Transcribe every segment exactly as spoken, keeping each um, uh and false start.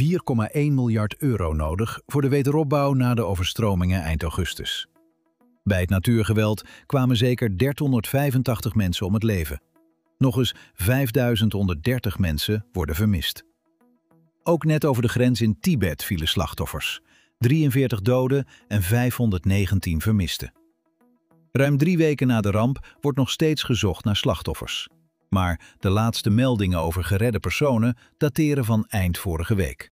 vier komma één miljard euro nodig voor de wederopbouw na de overstromingen eind augustus. Bij het natuurgeweld kwamen zeker dertienhonderdvijfentachtig mensen om het leven. Nog eens vijfduizend honderddertig mensen worden vermist. Ook net over de grens in Tibet vielen slachtoffers. drieënveertig doden en vijfhonderdnegentien vermisten. Ruim drie weken na de ramp wordt nog steeds gezocht naar slachtoffers. Maar de laatste meldingen over geredde personen dateren van eind vorige week.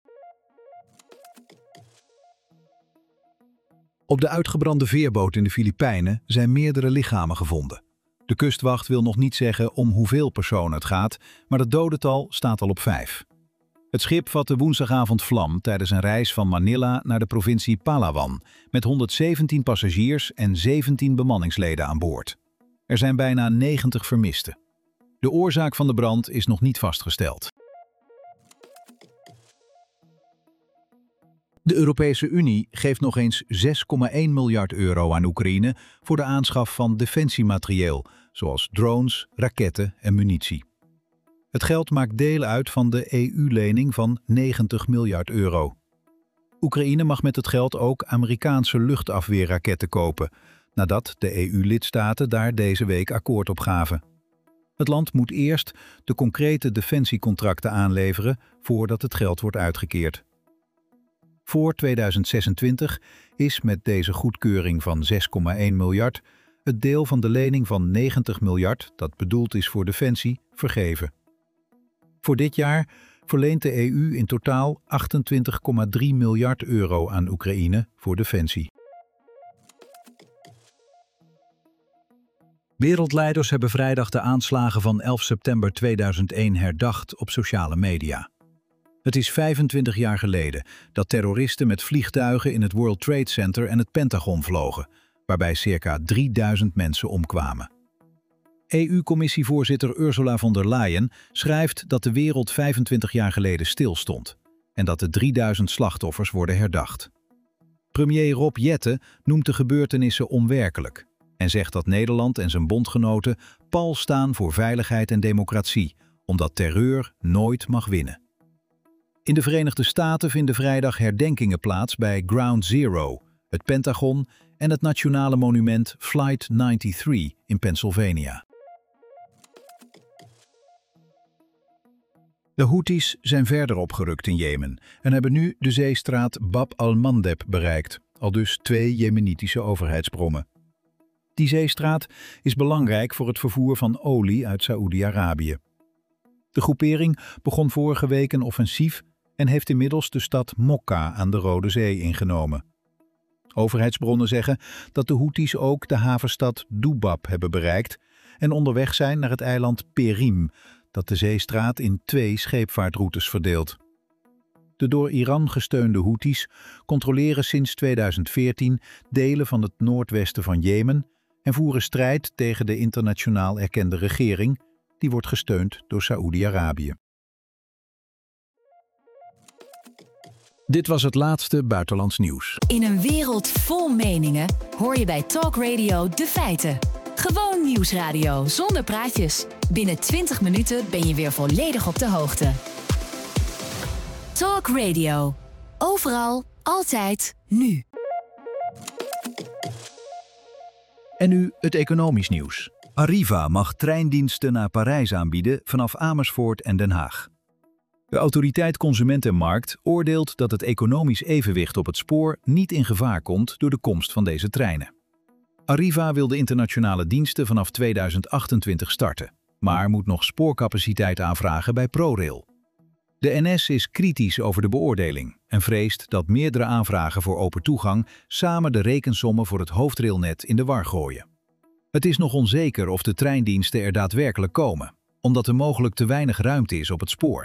Op de uitgebrande veerboot in de Filipijnen zijn meerdere lichamen gevonden. De kustwacht wil nog niet zeggen om hoeveel personen het gaat, maar het dodental staat al op vijf. Het schip vatte woensdagavond vlam tijdens een reis van Manila naar de provincie Palawan met honderdzeventien passagiers en zeventien bemanningsleden aan boord. Er zijn bijna negentig vermisten. De oorzaak van de brand is nog niet vastgesteld. De Europese Unie geeft nog eens zes komma één miljard euro aan Oekraïne voor de aanschaf van defensiematerieel, zoals drones, raketten en munitie. Het geld maakt deel uit van de E U-lening van negentig miljard euro. Oekraïne mag met het geld ook Amerikaanse luchtafweerraketten kopen, nadat de E U-lidstaten daar deze week akkoord op gaven. Het land moet eerst de concrete defensiecontracten aanleveren voordat het geld wordt uitgekeerd. Voor tweeduizend zesentwintig is met deze goedkeuring van zes komma één miljard het deel van de lening van negentig miljard, dat bedoeld is voor defensie, vergeven. Voor dit jaar verleent de E U in totaal achtentwintig komma drie miljard euro aan Oekraïne voor defensie. Wereldleiders hebben vrijdag de aanslagen van elf september tweeduizend één herdacht op sociale media. Het is vijfentwintig jaar geleden dat terroristen met vliegtuigen in het World Trade Center en het Pentagon vlogen, waarbij circa drieduizend mensen omkwamen. E U-commissievoorzitter Ursula von der Leyen schrijft dat de wereld vijfentwintig jaar geleden stilstond en dat de drieduizend slachtoffers worden herdacht. Premier Rob Jetten noemt de gebeurtenissen onwerkelijk en zegt dat Nederland en zijn bondgenoten pal staan voor veiligheid en democratie, omdat terreur nooit mag winnen. In de Verenigde Staten vinden vrijdag herdenkingen plaats bij Ground Zero, het Pentagon en het nationale monument Flight drieënnegentig in Pennsylvania. De Houthis zijn verder opgerukt in Jemen en hebben nu de zeestraat Bab al-Mandeb bereikt, aldus twee jemenitische overheidsbronnen. Die zeestraat is belangrijk voor het vervoer van olie uit Saoedi-Arabië. De groepering begon vorige week een offensief en heeft inmiddels de stad Mokka aan de Rode Zee ingenomen. Overheidsbronnen zeggen dat de Houthis ook de havenstad Dubab hebben bereikt en onderweg zijn naar het eiland Perim, dat de zeestraat in twee scheepvaartroutes verdeelt. De door Iran gesteunde Houthis controleren sinds tweeduizend veertien delen van het noordwesten van Jemen en voeren strijd tegen de internationaal erkende regering, die wordt gesteund door Saoedi-Arabië. Dit was het laatste buitenlands nieuws. In een wereld vol meningen hoor je bij Talk Radio de feiten. Gewoon nieuwsradio zonder praatjes. Binnen twintig minuten ben je weer volledig op de hoogte. Talk Radio. Overal, altijd, nu. En nu het economisch nieuws. Arriva mag treindiensten naar Parijs aanbieden vanaf Amersfoort en Den Haag. De autoriteit Consument en Markt oordeelt dat het economisch evenwicht op het spoor niet in gevaar komt door de komst van deze treinen. Arriva wil de internationale diensten vanaf tweeduizend achtentwintig starten, maar moet nog spoorcapaciteit aanvragen bij ProRail. De N S is kritisch over de beoordeling en vreest dat meerdere aanvragen voor open toegang samen de rekensommen voor het hoofdrailnet in de war gooien. Het is nog onzeker of de treindiensten er daadwerkelijk komen, omdat er mogelijk te weinig ruimte is op het spoor.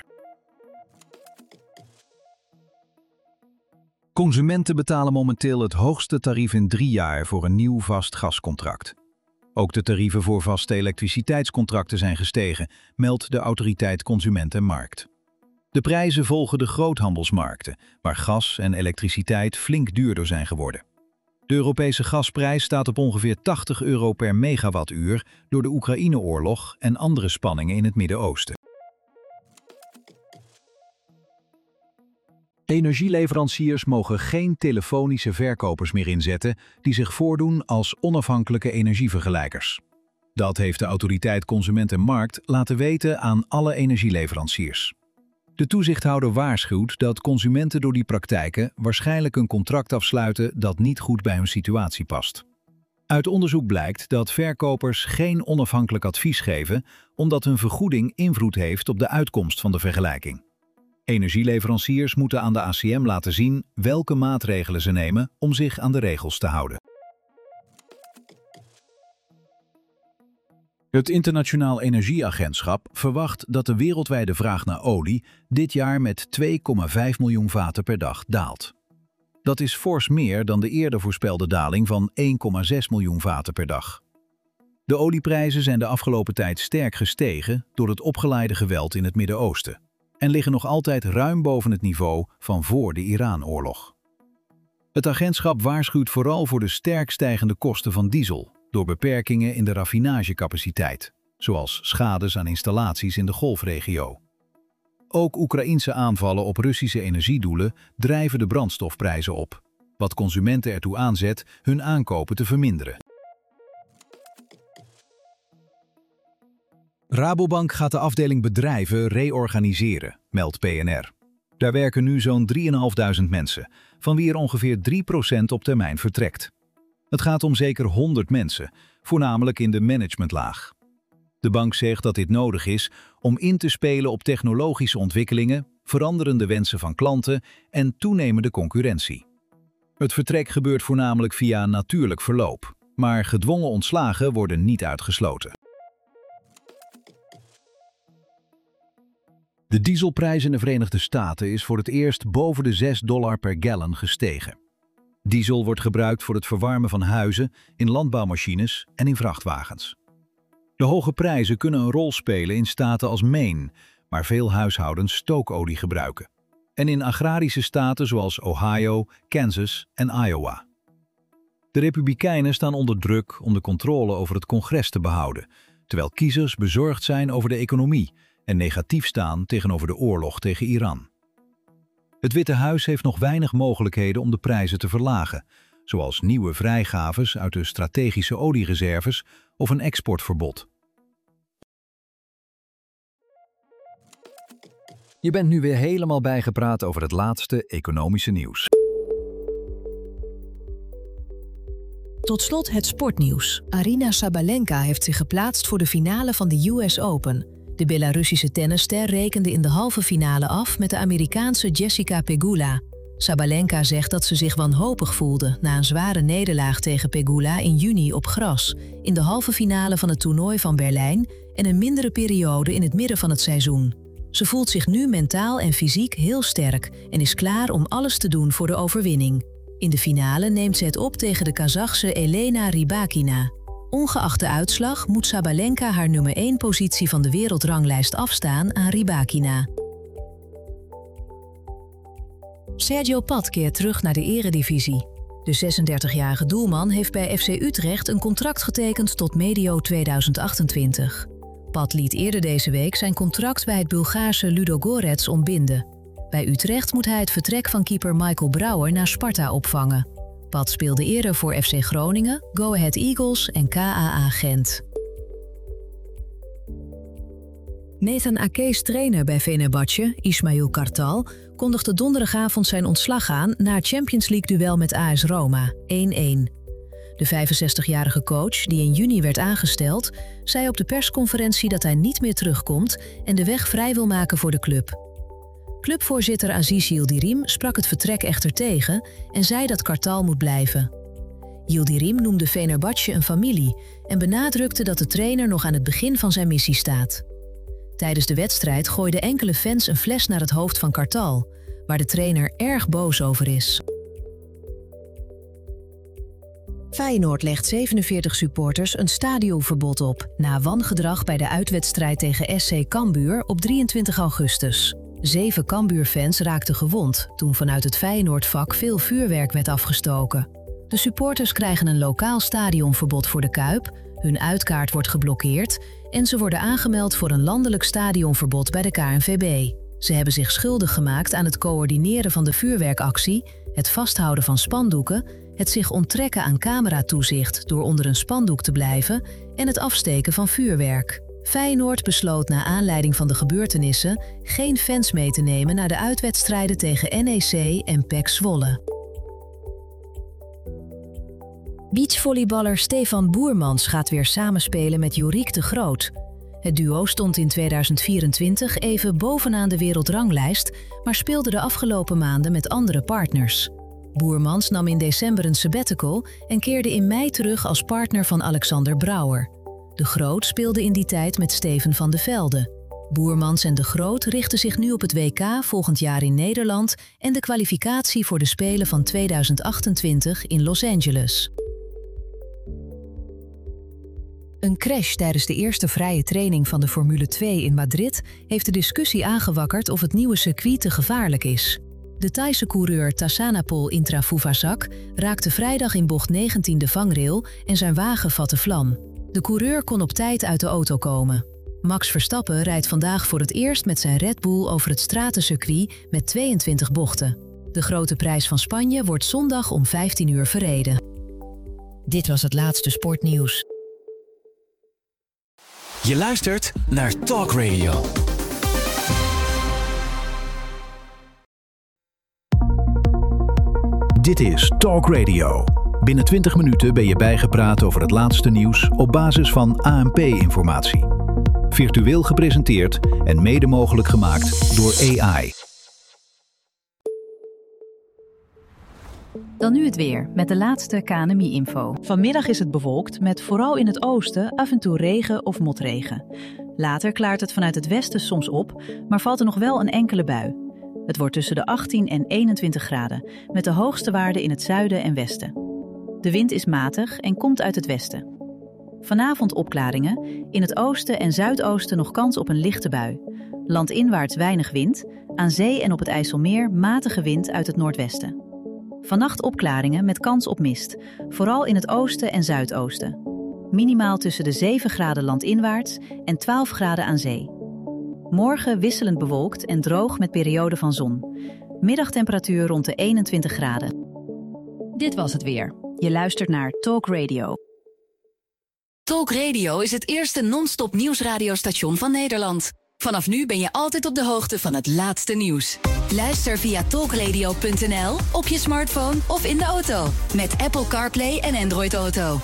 Consumenten betalen momenteel het hoogste tarief in drie jaar voor een nieuw vast gascontract. Ook de tarieven voor vaste elektriciteitscontracten zijn gestegen, meldt de autoriteit Consument en Markt. De prijzen volgen de groothandelsmarkten, waar gas en elektriciteit flink duurder zijn geworden. De Europese gasprijs staat op ongeveer tachtig euro per megawattuur door de Oekraïne-oorlog en andere spanningen in het Midden-Oosten. Energieleveranciers mogen geen telefonische verkopers meer inzetten die zich voordoen als onafhankelijke energievergelijkers. Dat heeft de Autoriteit Consument en Markt laten weten aan alle energieleveranciers. De toezichthouder waarschuwt dat consumenten door die praktijken waarschijnlijk een contract afsluiten dat niet goed bij hun situatie past. Uit onderzoek blijkt dat verkopers geen onafhankelijk advies geven omdat hun vergoeding invloed heeft op de uitkomst van de vergelijking. Energieleveranciers moeten aan de A C M laten zien welke maatregelen ze nemen om zich aan de regels te houden. Het Internationaal Energieagentschap verwacht dat de wereldwijde vraag naar olie dit jaar met twee komma vijf miljoen vaten per dag daalt. Dat is fors meer dan de eerder voorspelde daling van één komma zes miljoen vaten per dag. De olieprijzen zijn de afgelopen tijd sterk gestegen door het opgeleide geweld in het Midden-Oosten en liggen nog altijd ruim boven het niveau van voor de Iran-oorlog. Het agentschap waarschuwt vooral voor de sterk stijgende kosten van diesel door beperkingen in de raffinagecapaciteit, zoals schades aan installaties in de Golfregio. Ook Oekraïense aanvallen op Russische energiedoelen drijven de brandstofprijzen op, wat consumenten ertoe aanzet hun aankopen te verminderen. Rabobank gaat de afdeling bedrijven reorganiseren, meldt P N R. Daar werken nu zo'n drieduizend mensen, van wie er ongeveer drie procent op termijn vertrekt. Het gaat om zeker honderd mensen, voornamelijk in de managementlaag. De bank zegt dat dit nodig is om in te spelen op technologische ontwikkelingen, veranderende wensen van klanten en toenemende concurrentie. Het vertrek gebeurt voornamelijk via natuurlijk verloop, maar gedwongen ontslagen worden niet uitgesloten. De dieselprijs in de Verenigde Staten is voor het eerst boven de zes dollar per gallon gestegen. Diesel wordt gebruikt voor het verwarmen van huizen, in landbouwmachines en in vrachtwagens. De hoge prijzen kunnen een rol spelen in staten als Maine, waar veel huishoudens stookolie gebruiken, en in agrarische staten zoals Ohio, Kansas en Iowa. De Republikeinen staan onder druk om de controle over het congres te behouden, terwijl kiezers bezorgd zijn over de economie en negatief staan tegenover de oorlog tegen Iran. Het Witte Huis heeft nog weinig mogelijkheden om de prijzen te verlagen, zoals nieuwe vrijgaves uit de strategische oliereserves of een exportverbod. Je bent nu weer helemaal bijgepraat over het laatste economische nieuws. Tot slot het sportnieuws. Aryna Sabalenka heeft zich geplaatst voor de finale van de U S Open. De Belarussische tennisster rekende in de halve finale af met de Amerikaanse Jessica Pegula. Sabalenka zegt dat ze zich wanhopig voelde na een zware nederlaag tegen Pegula in juni op gras, in de halve finale van het toernooi van Berlijn en een mindere periode in het midden van het seizoen. Ze voelt zich nu mentaal en fysiek heel sterk en is klaar om alles te doen voor de overwinning. In de finale neemt ze het op tegen de Kazachse Elena Rybakina. Ongeacht de uitslag moet Sabalenka haar nummer één positie van de wereldranglijst afstaan aan Rybakina. Sergio Pat keert terug naar de eredivisie. De zesendertigjarige doelman heeft bij F C Utrecht een contract getekend tot medio tweeduizend achtentwintig. Pat liet eerder deze week zijn contract bij het Bulgaarse Ludogorets ontbinden. Bij Utrecht moet hij het vertrek van keeper Michael Brouwer naar Sparta opvangen. Pat speelde eerder voor F C Groningen, Go Ahead Eagles en K A A Gent. Nathan Ake's trainer bij Fenerbahce, Ismail Kartal, kondigde donderdagavond zijn ontslag aan na het Champions League-duel met A S Roma, één-één. De vijfenzestigjarige coach, die in juni werd aangesteld, zei op de persconferentie dat hij niet meer terugkomt en de weg vrij wil maken voor de club. Clubvoorzitter Aziz Yildirim sprak het vertrek echter tegen en zei dat Kartal moet blijven. Yildirim noemde Fenerbahce een familie en benadrukte dat de trainer nog aan het begin van zijn missie staat. Tijdens de wedstrijd gooiden enkele fans een fles naar het hoofd van Kartal, waar de trainer erg boos over is. Feyenoord legt zevenenveertig supporters een stadionverbod op na wangedrag bij de uitwedstrijd tegen S C Cambuur op drieëntwintig augustus. Zeven Cambuur-fans raakten gewond toen vanuit het Feyenoord-vak veel vuurwerk werd afgestoken. De supporters krijgen een lokaal stadionverbod voor de Kuip, hun uitkaart wordt geblokkeerd en ze worden aangemeld voor een landelijk stadionverbod bij de K N V B. Ze hebben zich schuldig gemaakt aan het coördineren van de vuurwerkactie, het vasthouden van spandoeken, het zich onttrekken aan cameratoezicht door onder een spandoek te blijven en het afsteken van vuurwerk. Feyenoord besloot na aanleiding van de gebeurtenissen geen fans mee te nemen naar de uitwedstrijden tegen N E C en P E C Zwolle. Beachvolleyballer Stefan Boermans gaat weer samenspelen met Joriek de Groot. Het duo stond in tweeduizend vierentwintig even bovenaan de wereldranglijst, maar speelde de afgelopen maanden met andere partners. Boermans nam in december een sabbatical en keerde in mei terug als partner van Alexander Brouwer. De Groot speelde in die tijd met Steven van de Velde. Boermans en de Groot richten zich nu op het W K volgend jaar in Nederland en de kwalificatie voor de Spelen van tweeduizend achtentwintig in Los Angeles. Een crash tijdens de eerste vrije training van de Formule twee in Madrid heeft de discussie aangewakkerd of het nieuwe circuit te gevaarlijk is. De Thaise coureur Tassanapol Intrafuvazak raakte vrijdag in bocht negentien de vangrail en zijn wagen vatte vlam. De coureur kon op tijd uit de auto komen. Max Verstappen rijdt vandaag voor het eerst met zijn Red Bull over het stratencircuit met tweeëntwintig bochten. De grote prijs van Spanje wordt zondag om vijftien uur verreden. Dit was het laatste sportnieuws. Je luistert naar Talk Radio. Dit is Talk Radio. Binnen twintig minuten ben je bijgepraat over het laatste nieuws op basis van A N P-informatie. Virtueel gepresenteerd en mede mogelijk gemaakt door A I. Dan nu het weer, met de laatste K N M I-info. Vanmiddag is het bewolkt, met vooral in het oosten af en toe regen of motregen. Later klaart het vanuit het westen soms op, maar valt er nog wel een enkele bui. Het wordt tussen de achttien en eenentwintig graden, met de hoogste waarden in het zuiden en westen. De wind is matig en komt uit het westen. Vanavond opklaringen, in het oosten en zuidoosten nog kans op een lichte bui. Landinwaarts weinig wind, aan zee en op het IJsselmeer matige wind uit het noordwesten. Vannacht opklaringen met kans op mist, vooral in het oosten en zuidoosten. Minimaal tussen de zeven graden landinwaarts en twaalf graden aan zee. Morgen wisselend bewolkt en droog met perioden van zon. Middagtemperatuur rond de eenentwintig graden. Dit was het weer. Je luistert naar Talk Radio. Talk Radio is het eerste non-stop nieuwsradiostation van Nederland. Vanaf nu ben je altijd op de hoogte van het laatste nieuws. Luister via talkradio punt n l, op je smartphone of in de auto. Met Apple CarPlay en Android Auto.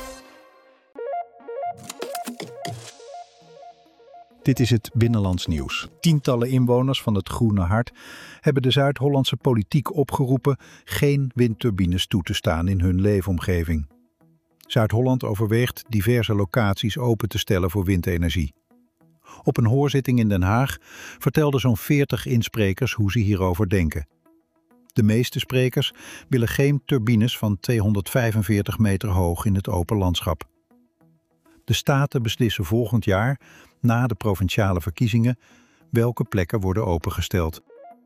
Dit is het Binnenlands Nieuws. Tientallen inwoners van het Groene Hart hebben de Zuid-Hollandse politiek opgeroepen geen windturbines toe te staan in hun leefomgeving. Zuid-Holland overweegt diverse locaties open te stellen voor windenergie. Op een hoorzitting in Den Haag vertelden zo'n veertig insprekers hoe ze hierover denken. De meeste sprekers willen geen turbines van tweehonderdvijfenveertig meter hoog in het open landschap. De staten beslissen volgend jaar, na de provinciale verkiezingen, welke plekken worden opengesteld.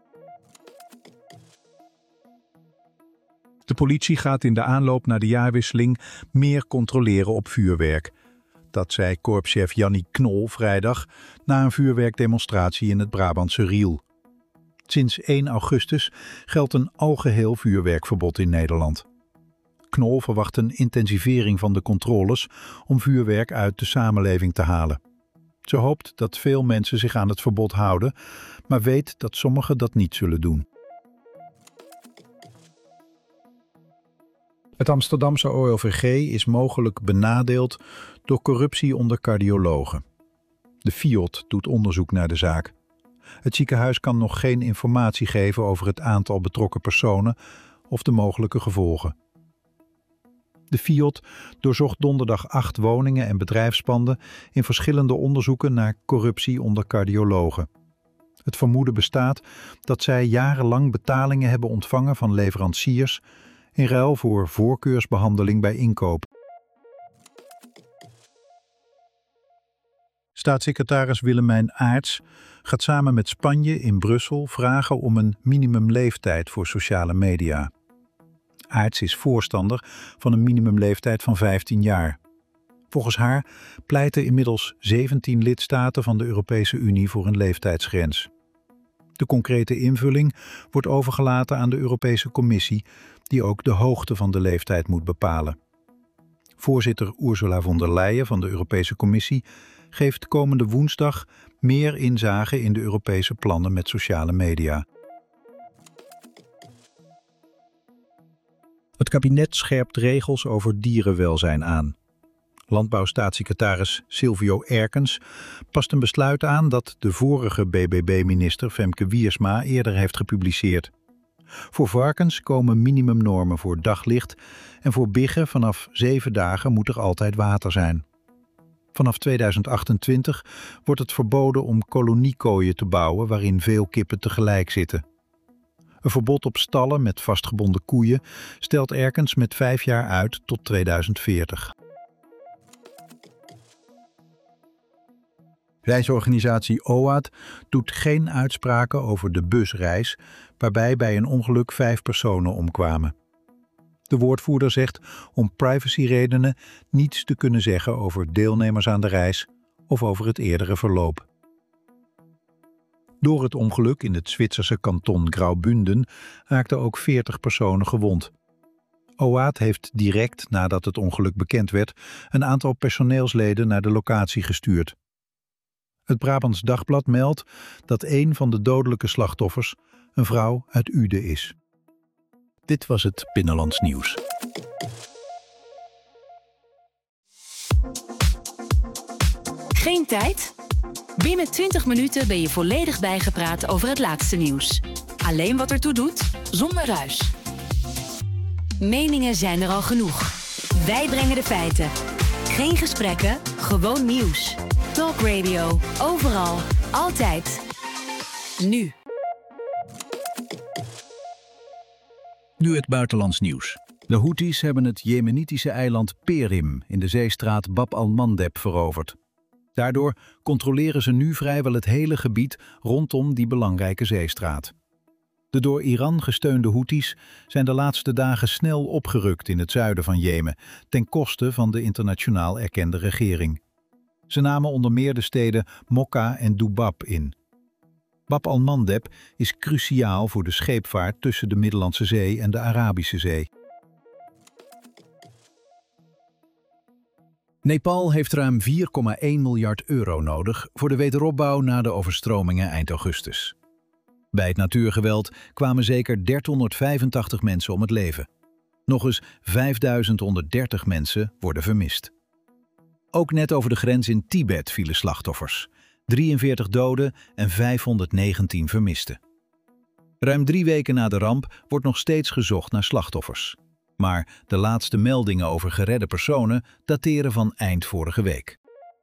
De politie gaat in de aanloop naar de jaarwisseling meer controleren op vuurwerk. Dat zei korpschef Jannie Knol vrijdag na een vuurwerkdemonstratie in het Brabantse Riel. Sinds één augustus geldt een algeheel vuurwerkverbod in Nederland. Knol verwacht een intensivering van de controles om vuurwerk uit de samenleving te halen. Ze hoopt dat veel mensen zich aan het verbod houden, maar weet dat sommigen dat niet zullen doen. Het Amsterdamse O L V G is mogelijk benadeeld door corruptie onder cardiologen. De Fiot doet onderzoek naar de zaak. Het ziekenhuis kan nog geen informatie geven over het aantal betrokken personen of de mogelijke gevolgen. De Fiot doorzocht donderdag acht woningen en bedrijfspanden in verschillende onderzoeken naar corruptie onder cardiologen. Het vermoeden bestaat dat zij jarenlang betalingen hebben ontvangen van leveranciers in ruil voor voorkeursbehandeling bij inkoop. Staatssecretaris Willemijn Aerts gaat samen met Spanje in Brussel vragen om een minimumleeftijd voor sociale media. Aerts is voorstander van een minimumleeftijd van vijftien jaar. Volgens haar pleiten inmiddels zeventien lidstaten van de Europese Unie voor een leeftijdsgrens. De concrete invulling wordt overgelaten aan de Europese Commissie, die ook de hoogte van de leeftijd moet bepalen. Voorzitter Ursula von der Leyen van de Europese Commissie geeft komende woensdag meer inzage in de Europese plannen met sociale media. Het kabinet scherpt regels over dierenwelzijn aan. Landbouwstaatssecretaris Silvio Erkens past een besluit aan dat de vorige B B B-minister Femke Wiersma eerder heeft gepubliceerd. Voor varkens komen minimumnormen voor daglicht en voor biggen vanaf zeven dagen moet er altijd water zijn. Vanaf tweeduizend achtentwintig wordt het verboden om koloniekooien te bouwen waarin veel kippen tegelijk zitten. Een verbod op stallen met vastgebonden koeien stelt Erkens met vijf jaar uit tot tweeduizend veertig. Reisorganisatie O A D doet geen uitspraken over de busreis, waarbij bij een ongeluk vijf personen omkwamen. De woordvoerder zegt om privacyredenen niets te kunnen zeggen over deelnemers aan de reis of over het eerdere verloop. Door het ongeluk in het Zwitserse kanton Graubünden raakten ook veertig personen gewond. O A D heeft direct nadat het ongeluk bekend werd een aantal personeelsleden naar de locatie gestuurd. Het Brabants Dagblad meldt dat een van de dodelijke slachtoffers een vrouw uit Uden is. Dit was het Binnenlands Nieuws. Geen tijd? Binnen twintig minuten ben je volledig bijgepraat over het laatste nieuws. Alleen wat ertoe doet, zonder ruis. Meningen zijn er al genoeg. Wij brengen de feiten. Geen gesprekken, gewoon nieuws. Talk Radio. Overal. Altijd. Nu. Nu het buitenlands nieuws. De Houthis hebben het Jemenitische eiland Perim in de zeestraat Bab al-Mandeb veroverd. Daardoor controleren ze nu vrijwel het hele gebied rondom die belangrijke zeestraat. De door Iran gesteunde Houthis zijn de laatste dagen snel opgerukt in het zuiden van Jemen, ten koste van de internationaal erkende regering. Ze namen onder meer de steden Mokka en Dubab in. Bab al-Mandeb is cruciaal voor de scheepvaart tussen de Middellandse Zee en de Arabische Zee. Nepal heeft ruim vier komma één miljard euro nodig voor de wederopbouw na de overstromingen eind augustus. Bij het natuurgeweld kwamen zeker dertienhonderdvijfentachtig mensen om het leven. Nog eens vijfduizend honderddertig mensen worden vermist. Ook net over de grens in Tibet vielen slachtoffers. drieënveertig doden en vijfhonderdnegentien vermisten. Ruim drie weken na de ramp wordt nog steeds gezocht naar slachtoffers. Maar de laatste meldingen over geredde personen dateren van eind vorige week.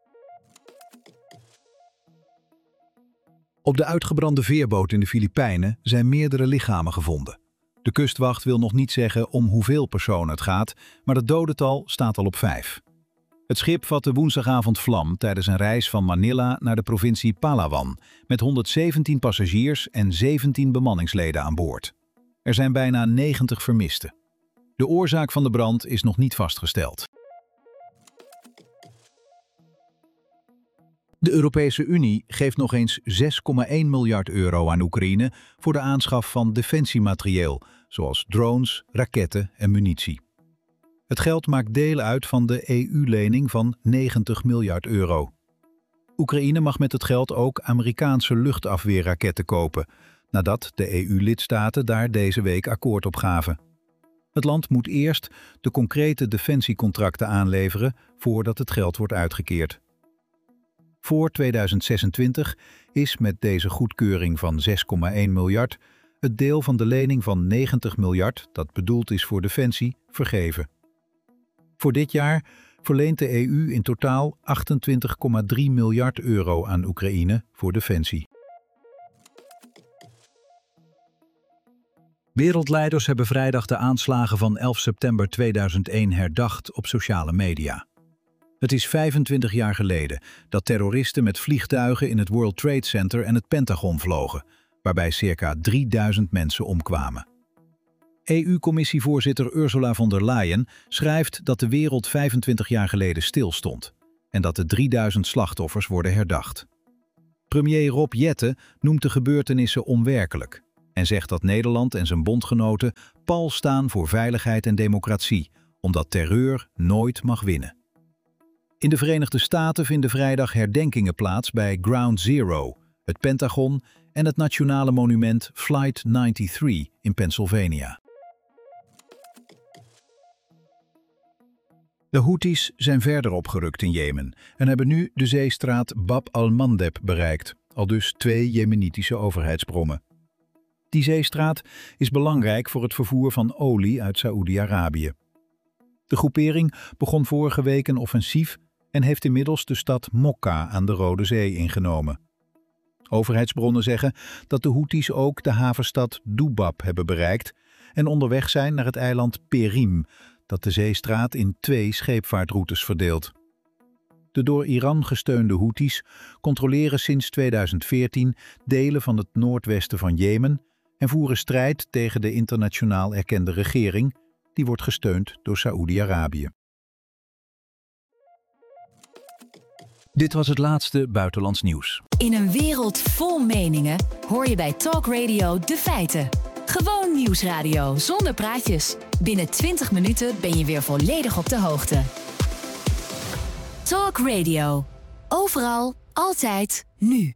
Op de uitgebrande veerboot in de Filipijnen zijn meerdere lichamen gevonden. De kustwacht wil nog niet zeggen om hoeveel personen het gaat, maar het dodental staat al op vijf. Het schip vatte woensdagavond vlam tijdens een reis van Manila naar de provincie Palawan met honderdzeventien passagiers en zeventien bemanningsleden aan boord. Er zijn bijna negentig vermisten. De oorzaak van de brand is nog niet vastgesteld. De Europese Unie geeft nog eens zes komma één miljard euro aan Oekraïne voor de aanschaf van defensiematerieel, zoals drones, raketten en munitie. Het geld maakt deel uit van de E U-lening van negentig miljard euro. Oekraïne mag met het geld ook Amerikaanse luchtafweerraketten kopen, nadat de E U-lidstaten daar deze week akkoord op gaven. Het land moet eerst de concrete defensiecontracten aanleveren voordat het geld wordt uitgekeerd. Voor tweeduizend zesentwintig is met deze goedkeuring van zes komma één miljard het deel van de lening van negentig miljard, dat bedoeld is voor defensie, vergeven. Voor dit jaar verleent de E U in totaal achtentwintig komma drie miljard euro aan Oekraïne voor defensie. Wereldleiders hebben vrijdag de aanslagen van elf september tweeduizend één herdacht op sociale media. Het is vijfentwintig jaar geleden dat terroristen met vliegtuigen in het World Trade Center en het Pentagon vlogen, waarbij circa drieduizend mensen omkwamen. E U-commissievoorzitter Ursula von der Leyen schrijft dat de wereld vijfentwintig jaar geleden stilstond en dat de drieduizend slachtoffers worden herdacht. Premier Rob Jetten noemt de gebeurtenissen onwerkelijk en zegt dat Nederland en zijn bondgenoten pal staan voor veiligheid en democratie, omdat terreur nooit mag winnen. In de Verenigde Staten vinden vrijdag herdenkingen plaats bij Ground Zero, het Pentagon en het nationale monument Flight drieënnegentig in Pennsylvania. De Houthis zijn verder opgerukt in Jemen en hebben nu de zeestraat Bab al-Mandeb bereikt, aldus twee Jemenitische overheidsbronnen. Die zeestraat is belangrijk voor het vervoer van olie uit Saoedi-Arabië. De groepering begon vorige week een offensief en heeft inmiddels de stad Mokka aan de Rode Zee ingenomen. Overheidsbronnen zeggen dat de Houthis ook de havenstad Dubab hebben bereikt en onderweg zijn naar het eiland Perim, dat de zeestraat in twee scheepvaartroutes verdeelt. De door Iran gesteunde Houthis controleren sinds tweeduizend veertien delen van het noordwesten van Jemen en voeren strijd tegen de internationaal erkende regering, die wordt gesteund door Saoedi-Arabië. Dit was het laatste buitenlands nieuws. In een wereld vol meningen hoor je bij Talk Radio de feiten. Gewoon nieuwsradio zonder praatjes. Binnen twintig minuten ben je weer volledig op de hoogte. Talk Radio. Overal, altijd, nu.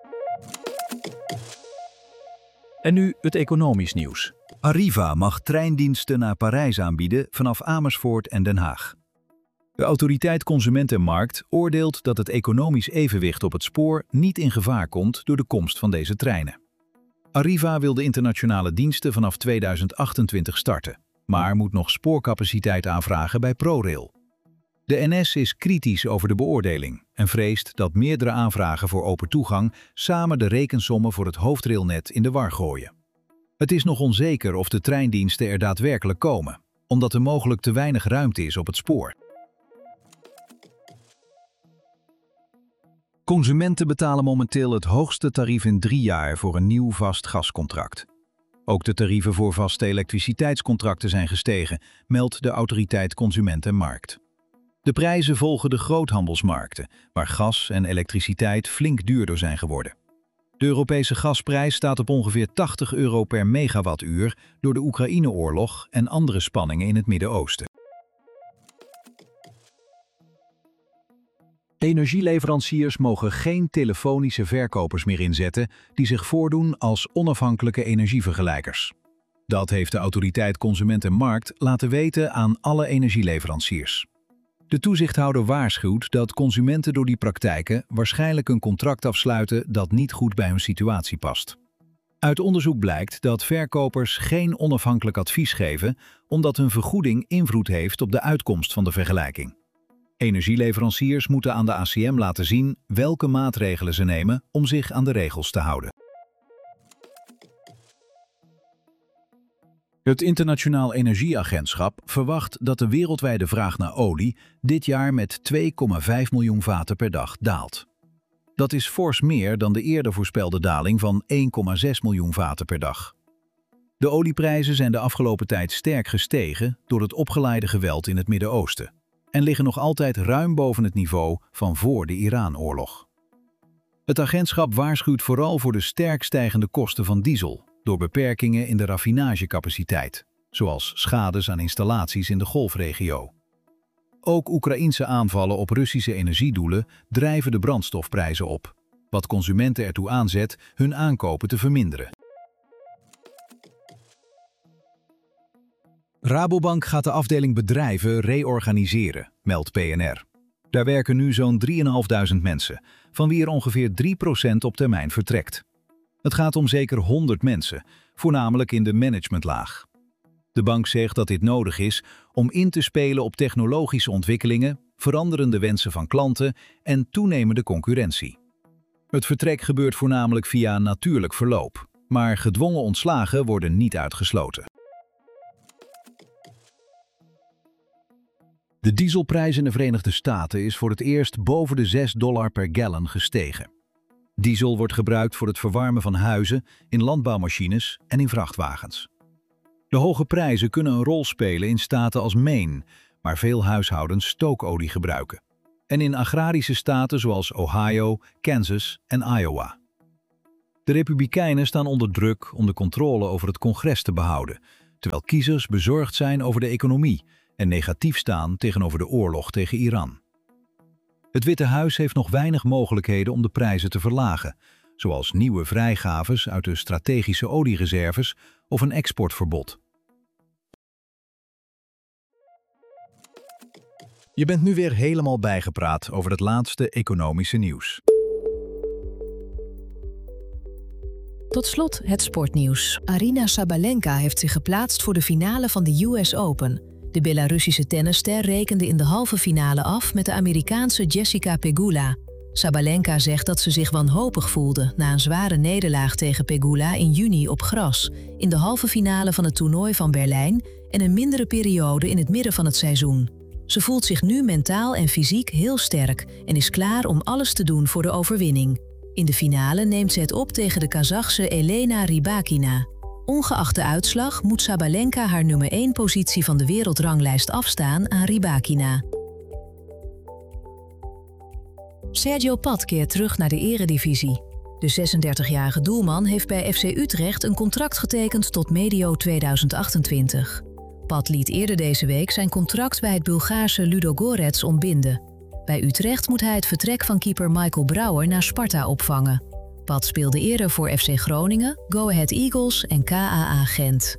En nu het economisch nieuws. Arriva mag treindiensten naar Parijs aanbieden vanaf Amersfoort en Den Haag. De Autoriteit Consument en Markt oordeelt dat het economisch evenwicht op het spoor niet in gevaar komt door de komst van deze treinen. Arriva wil de internationale diensten vanaf tweeduizend achtentwintig starten, maar moet nog spoorcapaciteit aanvragen bij ProRail. De N S is kritisch over de beoordeling en vreest dat meerdere aanvragen voor open toegang samen de rekensommen voor het hoofdrailnet in de war gooien. Het is nog onzeker of de treindiensten er daadwerkelijk komen, omdat er mogelijk te weinig ruimte is op het spoor. Consumenten betalen momenteel het hoogste tarief in drie jaar voor een nieuw vast gascontract. Ook de tarieven voor vaste elektriciteitscontracten zijn gestegen, meldt de Autoriteit Consument en Markt. De prijzen volgen de groothandelsmarkten, waar gas en elektriciteit flink duurder zijn geworden. De Europese gasprijs staat op ongeveer tachtig euro per megawattuur door de Oekraïne-oorlog en andere spanningen in het Midden-Oosten. Energieleveranciers mogen geen telefonische verkopers meer inzetten die zich voordoen als onafhankelijke energievergelijkers. Dat heeft de Autoriteit Consument en Markt laten weten aan alle energieleveranciers. De toezichthouder waarschuwt dat consumenten door die praktijken waarschijnlijk een contract afsluiten dat niet goed bij hun situatie past. Uit onderzoek blijkt dat verkopers geen onafhankelijk advies geven omdat hun vergoeding invloed heeft op de uitkomst van de vergelijking. Energieleveranciers moeten aan de A C M laten zien welke maatregelen ze nemen om zich aan de regels te houden. Het Internationaal Energieagentschap verwacht dat de wereldwijde vraag naar olie dit jaar met twee komma vijf miljoen vaten per dag daalt. Dat is fors meer dan de eerder voorspelde daling van één komma zes miljoen vaten per dag. De olieprijzen zijn de afgelopen tijd sterk gestegen door het opgeleide geweld in het Midden-Oosten en liggen nog altijd ruim boven het niveau van voor de Iran-oorlog. Het agentschap waarschuwt vooral voor de sterk stijgende kosten van diesel door beperkingen in de raffinagecapaciteit, zoals schades aan installaties in de Golfregio. Ook Oekraïense aanvallen op Russische energiedoelen drijven de brandstofprijzen op, wat consumenten ertoe aanzet hun aankopen te verminderen. Rabobank gaat de afdeling bedrijven reorganiseren, meldt P N R. Daar werken nu zo'n drieduizend vijfhonderd mensen, van wie er ongeveer drie procent op termijn vertrekt. Het gaat om zeker honderd mensen, voornamelijk in de managementlaag. De bank zegt dat dit nodig is om in te spelen op technologische ontwikkelingen, veranderende wensen van klanten en toenemende concurrentie. Het vertrek gebeurt voornamelijk via natuurlijk verloop, maar gedwongen ontslagen worden niet uitgesloten. De dieselprijs in de Verenigde Staten is voor het eerst boven de zes dollar per gallon gestegen. Diesel wordt gebruikt voor het verwarmen van huizen, in landbouwmachines en in vrachtwagens. De hoge prijzen kunnen een rol spelen in staten als Maine, waar veel huishoudens stookolie gebruiken. en in agrarische staten zoals Ohio, Kansas en Iowa. De Republikeinen staan onder druk om de controle over het congres te behouden, terwijl kiezers bezorgd zijn over de economie en negatief staan tegenover de oorlog tegen Iran. Het Witte Huis heeft nog weinig mogelijkheden om de prijzen te verlagen, zoals nieuwe vrijgaves uit de strategische oliereserves of een exportverbod. Je bent nu weer helemaal bijgepraat over het laatste economische nieuws. Tot slot het sportnieuws. Aryna Sabalenka heeft zich geplaatst voor de finale van de U S Open. De Belarussische tennisster rekende in de halve finale af met de Amerikaanse Jessica Pegula. Sabalenka zegt dat ze zich wanhopig voelde na een zware nederlaag tegen Pegula in juni op gras, in de halve finale van het toernooi van Berlijn en een mindere periode in het midden van het seizoen. Ze voelt zich nu mentaal en fysiek heel sterk en is klaar om alles te doen voor de overwinning. In de finale neemt ze het op tegen de Kazachse Elena Rybakina. Ongeacht de uitslag moet Sabalenka haar nummer één positie van de wereldranglijst afstaan aan Rybakina. Sergio Pat keert terug naar de eredivisie. De zesendertigjarige doelman heeft bij F C Utrecht een contract getekend tot medio tweeduizend achtentwintig. Pat liet eerder deze week zijn contract bij het Bulgaarse Ludogorets ontbinden. Bij Utrecht moet hij het vertrek van keeper Michael Brouwer naar Sparta opvangen. Pat speelde eerder voor F C Groningen, Go Ahead Eagles en K A A Gent.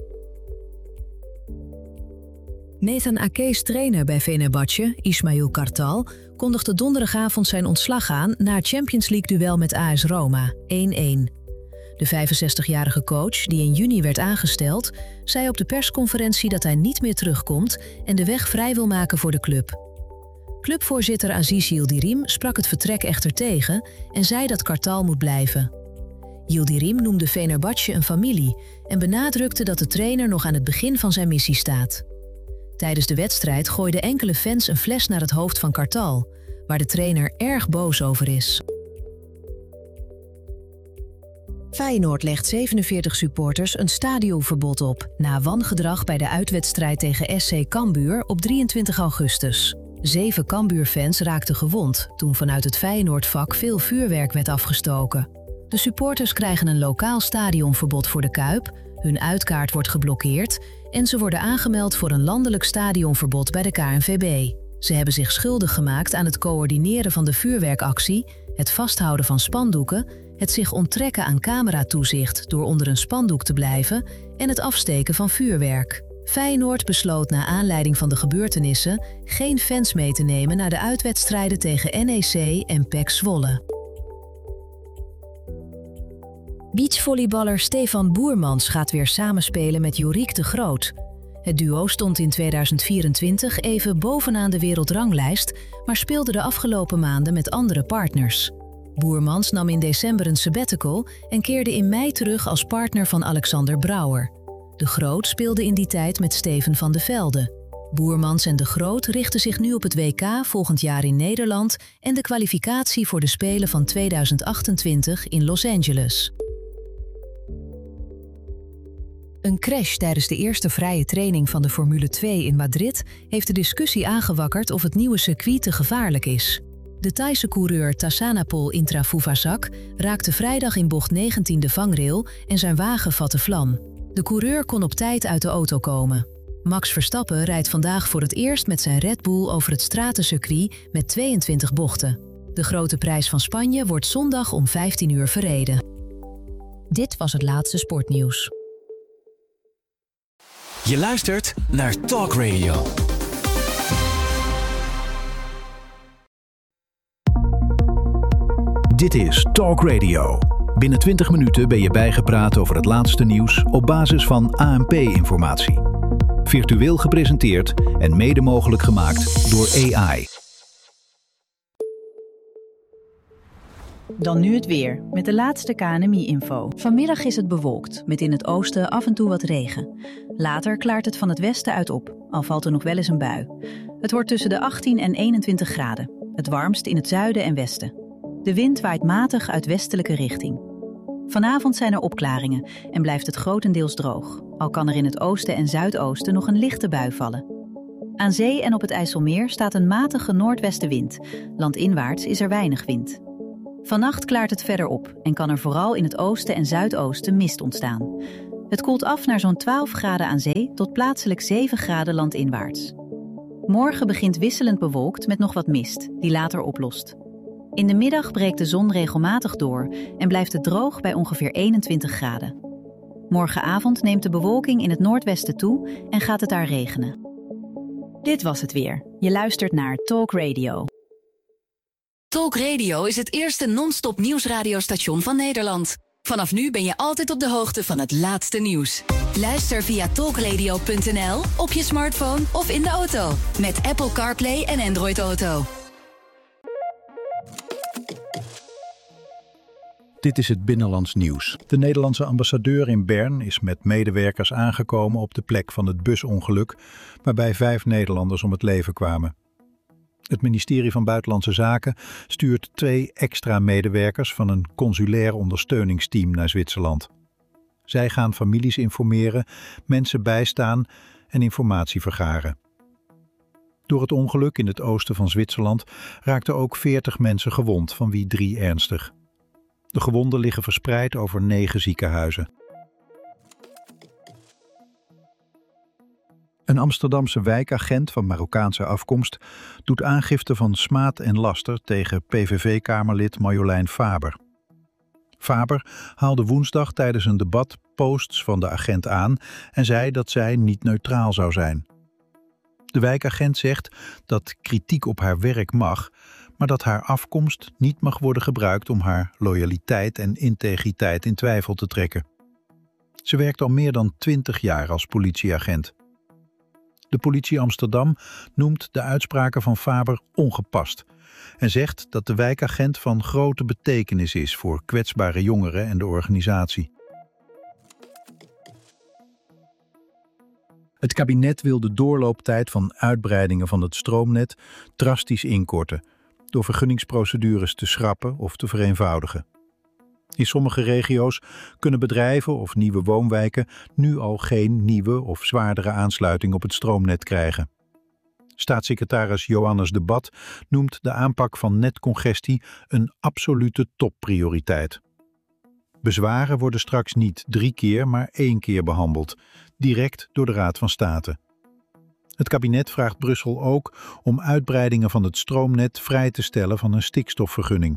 Nathan Ake's trainer bij Fenerbahce, Ismail Kartal, kondigde donderdagavond zijn ontslag aan na het Champions League-duel met A S Roma, één-één. De vijfenzestigjarige coach, die in juni werd aangesteld, zei op de persconferentie dat hij niet meer terugkomt en de weg vrij wil maken voor de club. Clubvoorzitter Aziz Yildirim sprak het vertrek echter tegen en zei dat Kartal moet blijven. Yildirim noemde Fenerbahce een familie en benadrukte dat de trainer nog aan het begin van zijn missie staat. Tijdens de wedstrijd gooiden enkele fans een fles naar het hoofd van Kartal, waar de trainer erg boos over is. Feyenoord legt zevenenveertig supporters een stadionverbod op na wangedrag bij de uitwedstrijd tegen S C Cambuur op drieëntwintig augustus. Zeven Cambuur-fans raakten gewond toen vanuit het Feyenoordvak veel vuurwerk werd afgestoken. De supporters krijgen een lokaal stadionverbod voor de Kuip, hun uitkaart wordt geblokkeerd en ze worden aangemeld voor een landelijk stadionverbod bij de K N V B. Ze hebben zich schuldig gemaakt aan het coördineren van de vuurwerkactie, het vasthouden van spandoeken, het zich onttrekken aan cameratoezicht door onder een spandoek te blijven en het afsteken van vuurwerk. Feyenoord besloot na aanleiding van de gebeurtenissen geen fans mee te nemen naar de uitwedstrijden tegen N E C en P E C Zwolle. Beachvolleyballer Stefan Boermans gaat weer samenspelen met Joriek de Groot. Het duo stond in tweeduizend vierentwintig even bovenaan de wereldranglijst, maar speelde de afgelopen maanden met andere partners. Boermans nam in december een sabbatical en keerde in mei terug als partner van Alexander Brouwer. De Groot speelde in die tijd met Steven van de Velde. Boermans en de Groot richten zich nu op het W K volgend jaar in Nederland en de kwalificatie voor de Spelen van tweeduizend achtentwintig in Los Angeles. Een crash tijdens de eerste vrije training van de Formule twee in Madrid heeft de discussie aangewakkerd of het nieuwe circuit te gevaarlijk is. De Thaise coureur Tassanapol Intrafuvazak raakte vrijdag in bocht negentien de vangrail en zijn wagen vatte vlam. De coureur kon op tijd uit de auto komen. Max Verstappen rijdt vandaag voor het eerst met zijn Red Bull over het stratencircuit met tweeëntwintig bochten. De grote prijs van Spanje wordt zondag om vijftien uur verreden. Dit was het laatste sportnieuws. Je luistert naar Talk Radio. Dit is Talk Radio. Binnen twintig minuten ben je bijgepraat over het laatste nieuws op basis van A N P-informatie. Virtueel gepresenteerd en mede mogelijk gemaakt door A I. Dan nu het weer, met de laatste K N M I-info. Vanmiddag is het bewolkt, met in het oosten af en toe wat regen. Later klaart het van het westen uit op, al valt er nog wel eens een bui. Het wordt tussen de achttien en eenentwintig graden. Het warmst in het zuiden en westen. De wind waait matig uit westelijke richting. Vanavond zijn er opklaringen en blijft het grotendeels droog. Al kan er in het oosten en zuidoosten nog een lichte bui vallen. Aan zee en op het IJsselmeer staat een matige noordwestenwind. Landinwaarts is er weinig wind. Vannacht klaart het verder op en kan er vooral in het oosten en zuidoosten mist ontstaan. Het koelt af naar zo'n twaalf graden aan zee tot plaatselijk zeven graden landinwaarts. Morgen begint wisselend bewolkt met nog wat mist, die later oplost. In de middag breekt de zon regelmatig door en blijft het droog bij ongeveer eenentwintig graden. Morgenavond neemt de bewolking in het noordwesten toe en gaat het daar regenen. Dit was het weer. Je luistert naar Talk Radio. Talk Radio is het eerste non-stop nieuwsradiostation van Nederland. Vanaf nu ben je altijd op de hoogte van het laatste nieuws. Luister via talkradio punt n l, op je smartphone of in de auto. Met Apple CarPlay en Android Auto. Dit is het Binnenlands Nieuws. De Nederlandse ambassadeur in Bern is met medewerkers aangekomen op de plek van het busongeluk, waarbij vijf Nederlanders om het leven kwamen. Het ministerie van Buitenlandse Zaken stuurt twee extra medewerkers van een consulair ondersteuningsteam naar Zwitserland. Zij gaan families informeren, mensen bijstaan en informatie vergaren. Door het ongeluk in het oosten van Zwitserland raakten ook veertig mensen gewond, van wie drie ernstig. De gewonden liggen verspreid over negen ziekenhuizen. Een Amsterdamse wijkagent van Marokkaanse afkomst doet aangifte van smaad en laster tegen P V V-kamerlid Marjolein Faber. Faber haalde woensdag tijdens een debat posts van de agent aan en zei dat zij niet neutraal zou zijn. De wijkagent zegt dat kritiek op haar werk mag, maar dat haar afkomst niet mag worden gebruikt om haar loyaliteit en integriteit in twijfel te trekken. Ze werkt al meer dan twintig jaar als politieagent. De politie Amsterdam noemt de uitspraken van Faber ongepast en zegt dat de wijkagent van grote betekenis is voor kwetsbare jongeren en de organisatie. Het kabinet wil de doorlooptijd van uitbreidingen van het stroomnet drastisch inkorten, door vergunningsprocedures te schrappen of te vereenvoudigen. In sommige regio's kunnen bedrijven of nieuwe woonwijken nu al geen nieuwe of zwaardere aansluiting op het stroomnet krijgen. Staatssecretaris Johannes de Bat noemt de aanpak van netcongestie een absolute topprioriteit. Bezwaren worden straks niet drie keer, maar één keer behandeld, direct door de Raad van State. Het kabinet vraagt Brussel ook om uitbreidingen van het stroomnet vrij te stellen van een stikstofvergunning.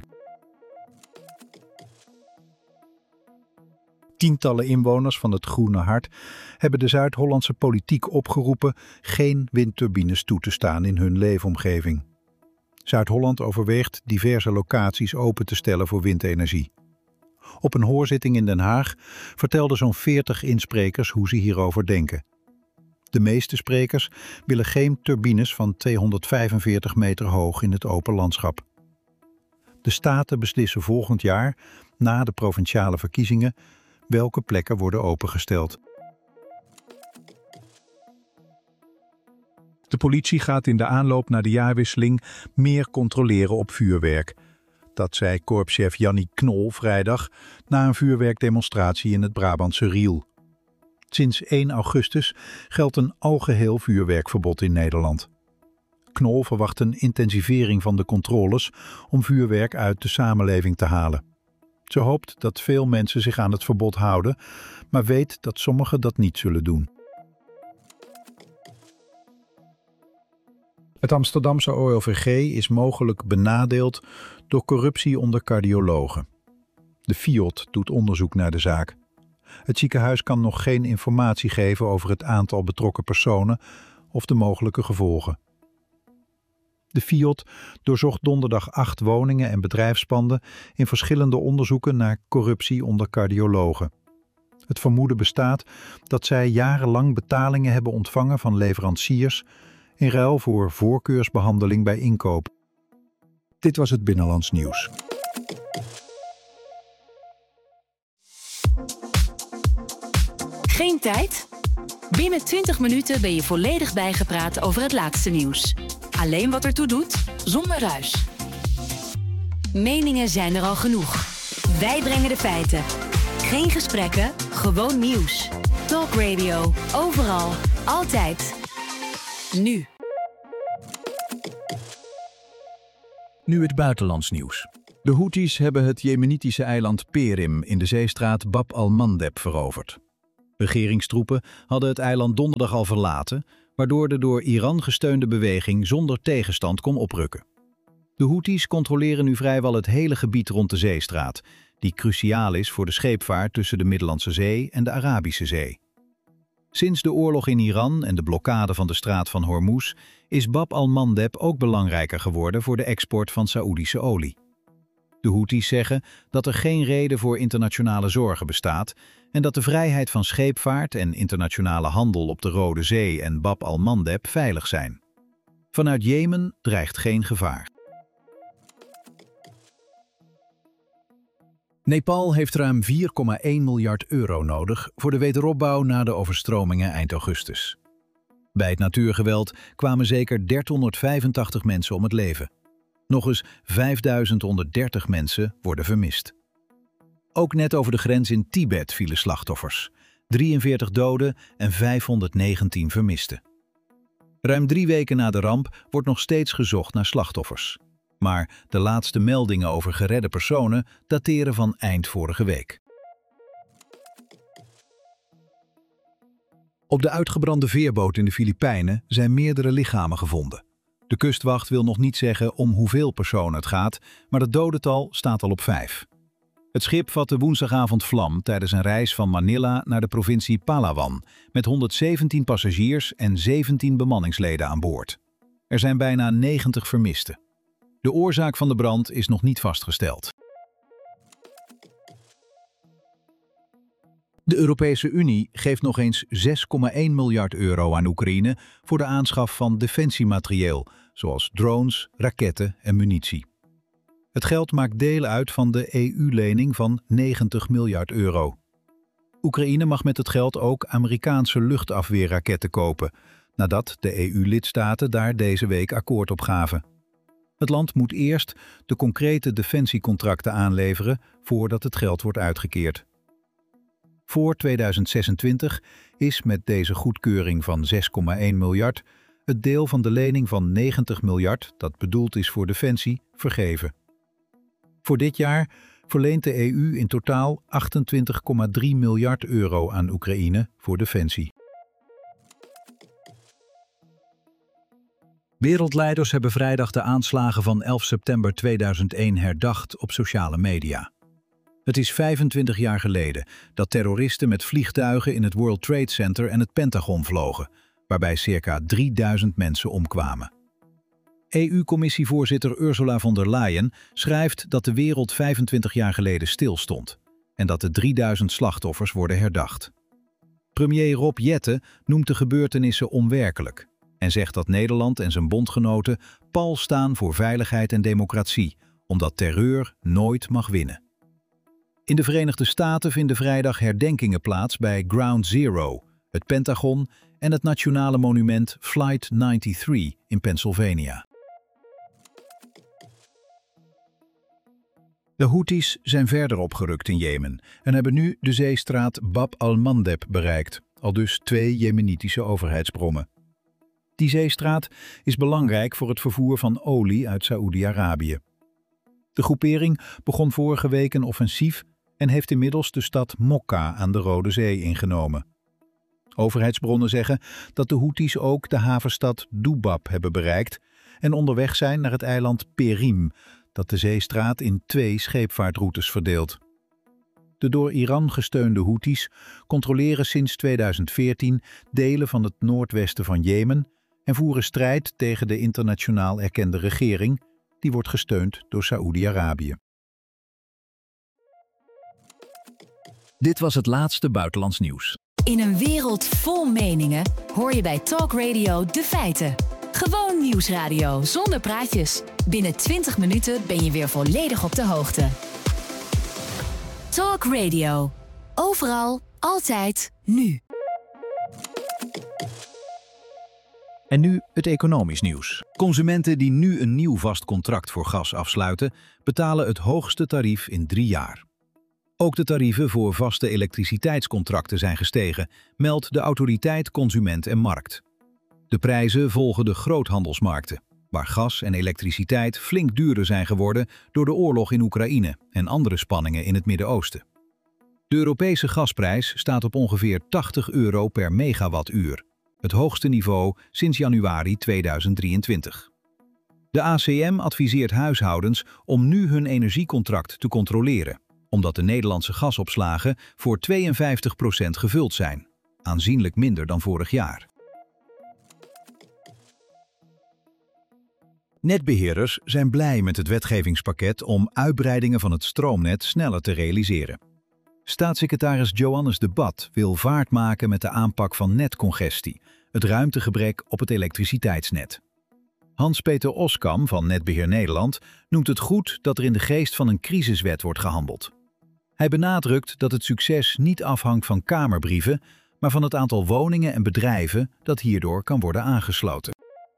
Tientallen inwoners van het Groene Hart hebben de Zuid-Hollandse politiek opgeroepen geen windturbines toe te staan in hun leefomgeving. Zuid-Holland overweegt diverse locaties open te stellen voor windenergie. Op een hoorzitting in Den Haag vertelden zo'n veertig insprekers hoe ze hierover denken. De meeste sprekers willen geen turbines van tweehonderdvijfenveertig meter hoog in het open landschap. De staten beslissen volgend jaar, na de provinciale verkiezingen, welke plekken worden opengesteld. De politie gaat in de aanloop naar de jaarwisseling meer controleren op vuurwerk. Dat zei korpschef Jannie Knol vrijdag na een vuurwerkdemonstratie in het Brabantse Riel. Sinds één augustus geldt een algeheel vuurwerkverbod in Nederland. Knol verwacht een intensivering van de controles om vuurwerk uit de samenleving te halen. Ze hoopt dat veel mensen zich aan het verbod houden, maar weet dat sommigen dat niet zullen doen. Het Amsterdamse O L V G is mogelijk benadeeld door corruptie onder cardiologen. De Fiot doet onderzoek naar de zaak. Het ziekenhuis kan nog geen informatie geven over het aantal betrokken personen of de mogelijke gevolgen. De Fiot doorzocht donderdag acht woningen en bedrijfspanden in verschillende onderzoeken naar corruptie onder cardiologen. Het vermoeden bestaat dat zij jarenlang betalingen hebben ontvangen van leveranciers in ruil voor voorkeursbehandeling bij inkoop. Dit was het Binnenlands Nieuws. Geen tijd? Binnen twintig minuten ben je volledig bijgepraat over het laatste nieuws. Alleen wat ertoe doet, zonder ruis. Meningen zijn er al genoeg. Wij brengen de feiten. Geen gesprekken, gewoon nieuws. Talk Radio, overal, altijd. Nu. Nu het buitenlands nieuws. De Houthis hebben het jemenitische eiland Perim in de zeestraat Bab al-Mandeb veroverd. Regeringstroepen hadden het eiland donderdag al verlaten, waardoor de door Iran gesteunde beweging zonder tegenstand kon oprukken. De Houthis controleren nu vrijwel het hele gebied rond de zeestraat, die cruciaal is voor de scheepvaart tussen de Middellandse Zee en de Arabische Zee. Sinds de oorlog in Iran en de blokkade van de straat van Hormuz is Bab al-Mandeb ook belangrijker geworden voor de export van Saoedische olie. De Houthis zeggen dat er geen reden voor internationale zorgen bestaat en dat de vrijheid van scheepvaart en internationale handel op de Rode Zee en Bab al-Mandeb veilig zijn. Vanuit Jemen dreigt geen gevaar. Nepal heeft ruim vier komma één miljard euro nodig voor de wederopbouw na de overstromingen eind augustus. Bij het natuurgeweld kwamen zeker dertienhonderdvijfentachtig mensen om het leven. Nog eens vijfduizend honderddertig mensen worden vermist. Ook net over de grens in Tibet vielen slachtoffers. drieënveertig doden en vijfhonderdnegentien vermisten. Ruim drie weken na de ramp wordt nog steeds gezocht naar slachtoffers. Maar de laatste meldingen over geredde personen dateren van eind vorige week. Op de uitgebrande veerboot in de Filipijnen zijn meerdere lichamen gevonden. De kustwacht wil nog niet zeggen om hoeveel personen het gaat, maar het dodental staat al op vijf. Het schip vatte woensdagavond vlam tijdens een reis van Manila naar de provincie Palawan, met honderdzeventien passagiers en zeventien bemanningsleden aan boord. Er zijn bijna negentig vermisten. De oorzaak van de brand is nog niet vastgesteld. De Europese Unie geeft nog eens zes komma één miljard euro aan Oekraïne voor de aanschaf van defensiematerieel, zoals drones, raketten en munitie. Het geld maakt deel uit van de E U-lening van negentig miljard euro. Oekraïne mag met het geld ook Amerikaanse luchtafweerraketten kopen, nadat de E U-lidstaten daar deze week akkoord op gaven. Het land moet eerst de concrete defensiecontracten aanleveren voordat het geld wordt uitgekeerd. Voor tweeduizend zesentwintig is met deze goedkeuring van zes komma één miljard het deel van de lening van negentig miljard, dat bedoeld is voor defensie, vergeven. Voor dit jaar verleent de E U in totaal achtentwintig komma drie miljard euro aan Oekraïne voor defensie. Wereldleiders hebben vrijdag de aanslagen van elf september tweeduizend één herdacht op sociale media. Het is vijfentwintig jaar geleden dat terroristen met vliegtuigen in het World Trade Center en het Pentagon vlogen, waarbij circa drieduizend mensen omkwamen. E U-commissievoorzitter Ursula von der Leyen schrijft dat de wereld vijfentwintig jaar geleden stilstond en dat de drieduizend slachtoffers worden herdacht. Premier Rob Jetten noemt de gebeurtenissen onwerkelijk en zegt dat Nederland en zijn bondgenoten pal staan voor veiligheid en democratie, omdat terreur nooit mag winnen. In de Verenigde Staten vinden vrijdag herdenkingen plaats bij Ground Zero, het Pentagon en het nationale monument Flight drieënnegentig in Pennsylvania. De Houthis zijn verder opgerukt in Jemen en hebben nu de zeestraat Bab al-Mandeb bereikt, aldus twee jemenitische overheidsbronnen. Die zeestraat is belangrijk voor het vervoer van olie uit Saoedi-Arabië. De groepering begon vorige week een offensief en heeft inmiddels de stad Mokka aan de Rode Zee ingenomen. Overheidsbronnen zeggen dat de Houthis ook de havenstad Dubab hebben bereikt en onderweg zijn naar het eiland Perim, dat de zeestraat in twee scheepvaartroutes verdeelt. De door Iran gesteunde Houthis controleren sinds tweeduizend veertien delen van het noordwesten van Jemen en voeren strijd tegen de internationaal erkende regering, die wordt gesteund door Saoedi-Arabië. Dit was het laatste buitenlands nieuws. In een wereld vol meningen hoor je bij Talk Radio de feiten. Gewoon nieuwsradio zonder praatjes. Binnen twintig minuten ben je weer volledig op de hoogte. Talk Radio. Overal, altijd, nu. En nu het economisch nieuws. Consumenten die nu een nieuw vast contract voor gas afsluiten, betalen het hoogste tarief in drie jaar. Ook de tarieven voor vaste elektriciteitscontracten zijn gestegen, meldt de Autoriteit Consument en Markt. De prijzen volgen de groothandelsmarkten. waar gas en elektriciteit flink duurder zijn geworden door de oorlog in Oekraïne en andere spanningen in het Midden-Oosten. De Europese gasprijs staat op ongeveer tachtig euro per megawattuur, het hoogste niveau sinds januari tweeduizend drieëntwintig. De A C M adviseert huishoudens om nu hun energiecontract te controleren, omdat de Nederlandse gasopslagen voor tweeënvijftig procent gevuld zijn, aanzienlijk minder dan vorig jaar. Netbeheerders zijn blij met het wetgevingspakket om uitbreidingen van het stroomnet sneller te realiseren. Staatssecretaris Johannes de Bat wil vaart maken met de aanpak van netcongestie, het ruimtegebrek op het elektriciteitsnet. Hans-Peter Oskam van Netbeheer Nederland noemt het goed dat er in de geest van een crisiswet wordt gehandeld. Hij benadrukt dat het succes niet afhangt van kamerbrieven, maar van het aantal woningen en bedrijven dat hierdoor kan worden aangesloten.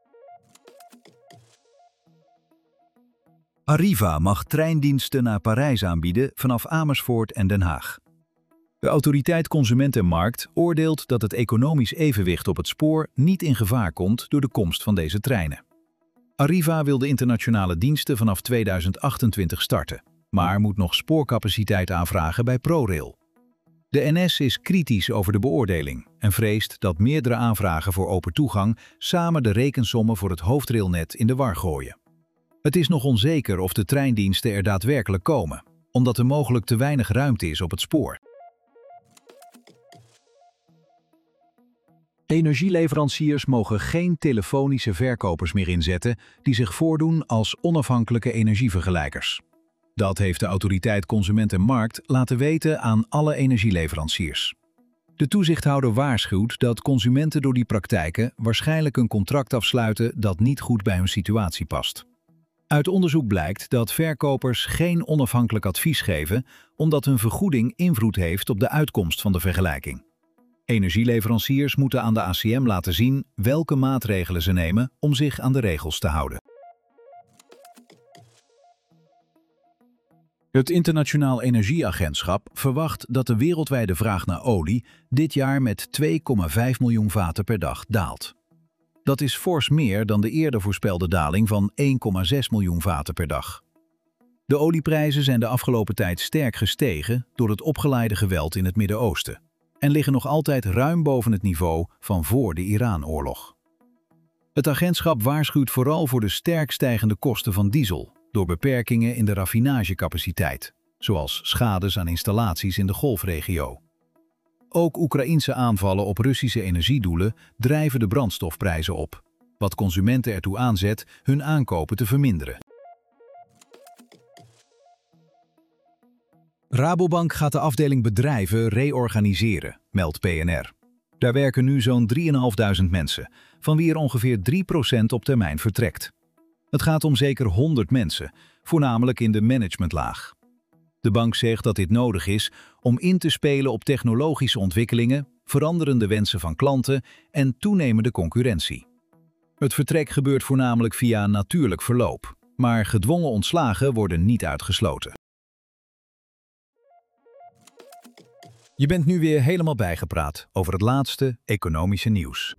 Arriva mag treindiensten naar Parijs aanbieden vanaf Amersfoort en Den Haag. De Autoriteit Consument en Markt oordeelt dat het economisch evenwicht op het spoor niet in gevaar komt door de komst van deze treinen. Arriva wil de internationale diensten vanaf tweeduizend achtentwintig starten, maar moet nog spoorcapaciteit aanvragen bij ProRail. De N S is kritisch over de beoordeling en vreest dat meerdere aanvragen voor open toegang samen de rekensommen voor het hoofdrailnet in de war gooien. Het is nog onzeker of de treindiensten er daadwerkelijk komen, omdat er mogelijk te weinig ruimte is op het spoor. Energieleveranciers mogen geen telefonische verkopers meer inzetten die zich voordoen als onafhankelijke energievergelijkers. Dat heeft de Autoriteit Consument en Markt laten weten aan alle energieleveranciers. De toezichthouder waarschuwt dat consumenten door die praktijken waarschijnlijk een contract afsluiten dat niet goed bij hun situatie past. Uit onderzoek blijkt dat verkopers geen onafhankelijk advies geven omdat hun vergoeding invloed heeft op de uitkomst van de vergelijking. Energieleveranciers moeten aan de A C M laten zien welke maatregelen ze nemen om zich aan de regels te houden. Het Internationaal Energieagentschap verwacht dat de wereldwijde vraag naar olie dit jaar met twee komma vijf miljoen vaten per dag daalt. Dat is fors meer dan de eerder voorspelde daling van één komma zes miljoen vaten per dag. De olieprijzen zijn de afgelopen tijd sterk gestegen door het opgeleide geweld in het Midden-Oosten en liggen nog altijd ruim boven het niveau van voor de Iran-oorlog. Het agentschap waarschuwt vooral voor de sterk stijgende kosten van diesel door beperkingen in de raffinagecapaciteit, zoals schades aan installaties in de Golfregio. Ook Oekraïense aanvallen op Russische energiedoelen drijven de brandstofprijzen op, wat consumenten ertoe aanzet hun aankopen te verminderen. Rabobank gaat de afdeling bedrijven reorganiseren, meldt P N R. Daar werken nu zo'n drieduizend mensen, van wie er ongeveer drie procent op termijn vertrekt. Het gaat om zeker honderd mensen, voornamelijk in de managementlaag. De bank zegt dat dit nodig is om in te spelen op technologische ontwikkelingen, veranderende wensen van klanten en toenemende concurrentie. Het vertrek gebeurt voornamelijk via natuurlijk verloop, maar gedwongen ontslagen worden niet uitgesloten. Je bent nu weer helemaal bijgepraat over het laatste economische nieuws.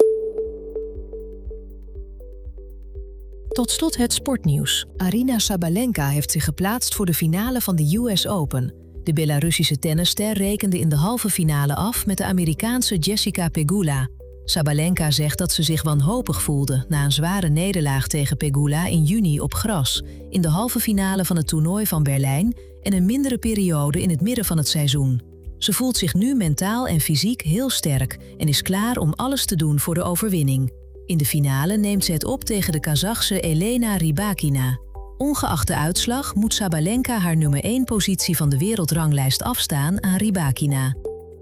Tot slot het sportnieuws. Aryna Sabalenka heeft zich geplaatst voor de finale van de U S Open. De Belarussische tennisster rekende in de halve finale af met de Amerikaanse Jessica Pegula. Sabalenka zegt dat ze zich wanhopig voelde na een zware nederlaag tegen Pegula in juni op gras, in de halve finale van het toernooi van Berlijn en een mindere periode in het midden van het seizoen. Ze voelt zich nu mentaal en fysiek heel sterk en is klaar om alles te doen voor de overwinning. In de finale neemt ze het op tegen de Kazachse Elena Rybakina. Ongeacht de uitslag moet Sabalenka haar nummer één positie van de wereldranglijst afstaan aan Rybakina.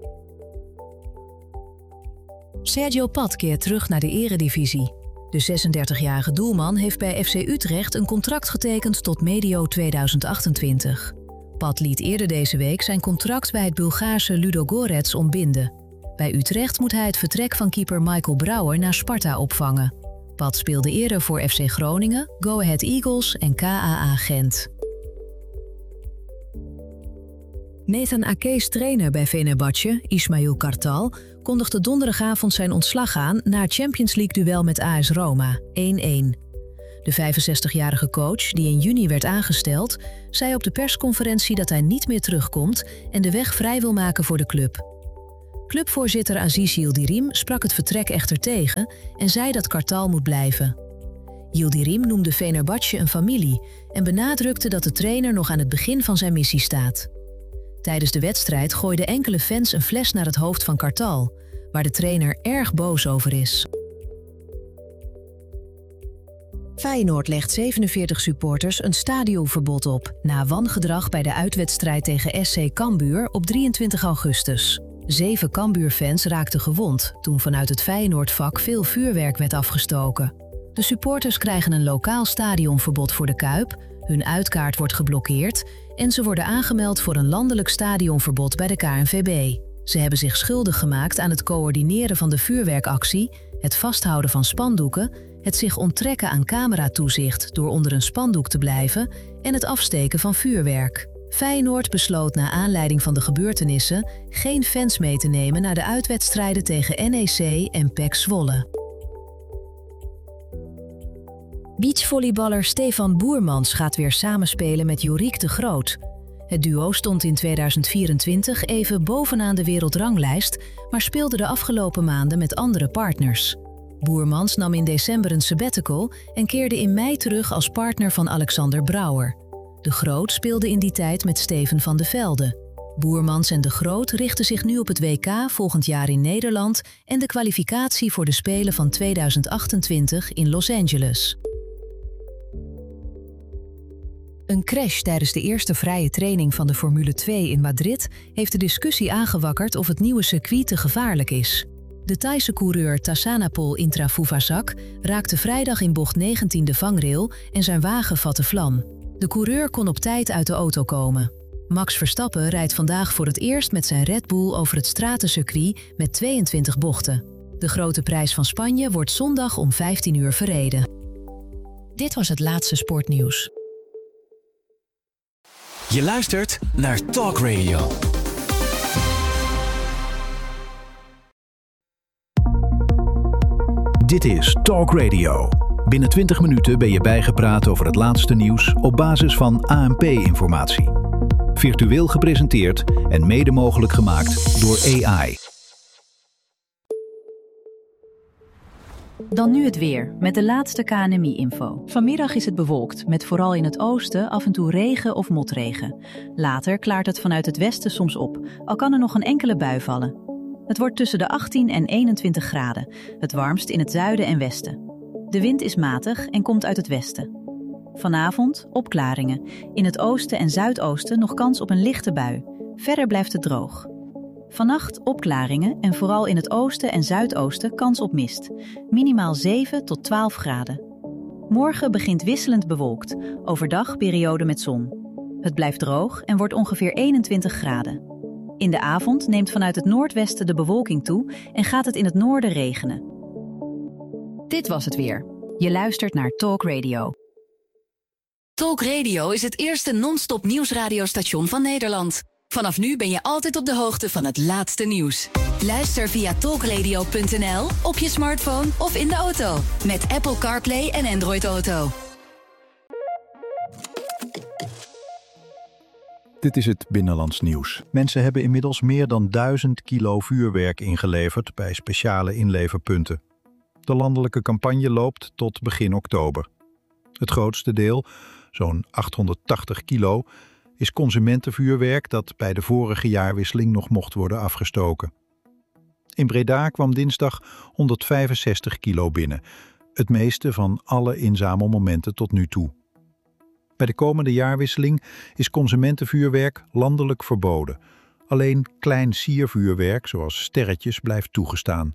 Sergio Pat keert terug naar de eredivisie. De zesendertigjarige doelman heeft bij F C Utrecht een contract getekend tot medio tweeduizend achtentwintig. Pat liet eerder deze week zijn contract bij het Bulgaarse Ludogorets ontbinden. Bij Utrecht moet hij het vertrek van keeper Michael Brouwer naar Sparta opvangen. Pat speelde eerder voor F C Groningen, Go Ahead Eagles en K A A Gent. Nathan Ake's trainer bij Fenerbahce, Ismail Kartal, kondigde donderdagavond zijn ontslag aan na het Champions League-duel met A S Roma, één-één. De vijfenzestigjarige coach, die in juni werd aangesteld, zei op de persconferentie dat hij niet meer terugkomt en de weg vrij wil maken voor de club. Clubvoorzitter Aziz Yildirim sprak het vertrek echter tegen en zei dat Kartal moet blijven. Yildirim noemde Fenerbahçe een familie en benadrukte dat de trainer nog aan het begin van zijn missie staat. Tijdens de wedstrijd gooiden enkele fans een fles naar het hoofd van Kartal, waar de trainer erg boos over is. Feyenoord legt zevenenveertig supporters een stadionverbod op na wangedrag bij de uitwedstrijd tegen S C Cambuur op drieëntwintig augustus. Zeven Cambuur-fans raakten gewond toen vanuit het Feyenoordvak veel vuurwerk werd afgestoken. De supporters krijgen een lokaal stadionverbod voor de Kuip, hun uitkaart wordt geblokkeerd en ze worden aangemeld voor een landelijk stadionverbod bij de K N V B. Ze hebben zich schuldig gemaakt aan het coördineren van de vuurwerkactie, het vasthouden van spandoeken, het zich onttrekken aan cameratoezicht door onder een spandoek te blijven en het afsteken van vuurwerk. Feyenoord besloot na aanleiding van de gebeurtenissen geen fans mee te nemen naar de uitwedstrijden tegen N E C en P E C Zwolle. Beachvolleyballer Stefan Boermans gaat weer samenspelen met Yorick de Groot. Het duo stond in tweeduizend vierentwintig even bovenaan de wereldranglijst, maar speelde de afgelopen maanden met andere partners. Boermans nam in december een sabbatical en keerde in mei terug als partner van Alexander Brouwer. De Groot speelde in die tijd met Steven van de Velde. Boermans en de Groot richten zich nu op het W K volgend jaar in Nederland en de kwalificatie voor de Spelen van tweeduizend achtentwintig in Los Angeles. Een crash tijdens de eerste vrije training van de Formule twee in Madrid heeft de discussie aangewakkerd of het nieuwe circuit te gevaarlijk is. De Thaise coureur Tassanapol Intrafuvazak raakte vrijdag in bocht negentien de vangrail en zijn wagen vatte vlam. De coureur kon op tijd uit de auto komen. Max Verstappen rijdt vandaag voor het eerst met zijn Red Bull over het stratencircuit met tweeëntwintig bochten. De grote prijs van Spanje wordt zondag om vijftien uur verreden. Dit was het laatste sportnieuws. Je luistert naar Talk Radio. Dit is Talk Radio. Binnen twintig minuten ben je bijgepraat over het laatste nieuws op basis van A N P-informatie. Virtueel gepresenteerd en mede mogelijk gemaakt door A I. Dan nu het weer, met de laatste K N M I-info. Vanmiddag is het bewolkt, met vooral in het oosten af en toe regen of motregen. Later klaart het vanuit het westen soms op, al kan er nog een enkele bui vallen. Het wordt tussen de achttien en eenentwintig graden, het warmst in het zuiden en westen. De wind is matig en komt uit het westen. Vanavond opklaringen. In het oosten en zuidoosten nog kans op een lichte bui. Verder blijft het droog. Vannacht opklaringen en vooral in het oosten en zuidoosten kans op mist. Minimaal zeven tot twaalf graden. Morgen begint wisselend bewolkt. Overdag periode met zon. Het blijft droog en wordt ongeveer eenentwintig graden. In de avond neemt vanuit het noordwesten de bewolking toe en gaat het in het noorden regenen. Dit was het weer. Je luistert naar Talk Radio. Talk Radio is het eerste non-stop nieuwsradiostation van Nederland. Vanaf nu ben je altijd op de hoogte van het laatste nieuws. Luister via talkradio punt n l, op je smartphone of in de auto. Met Apple CarPlay en Android Auto. Dit is het Binnenlands Nieuws. Mensen hebben inmiddels meer dan duizend kilo vuurwerk ingeleverd bij speciale inleverpunten. De landelijke campagne loopt tot begin oktober. Het grootste deel, zo'n achthonderdtachtig kilo, is consumentenvuurwerk dat bij de vorige jaarwisseling nog mocht worden afgestoken. In Breda kwam dinsdag honderdvijfenzestig kilo binnen, het meeste van alle inzamelmomenten tot nu toe. Bij de komende jaarwisseling is consumentenvuurwerk landelijk verboden. Alleen klein siervuurwerk, zoals sterretjes, blijft toegestaan.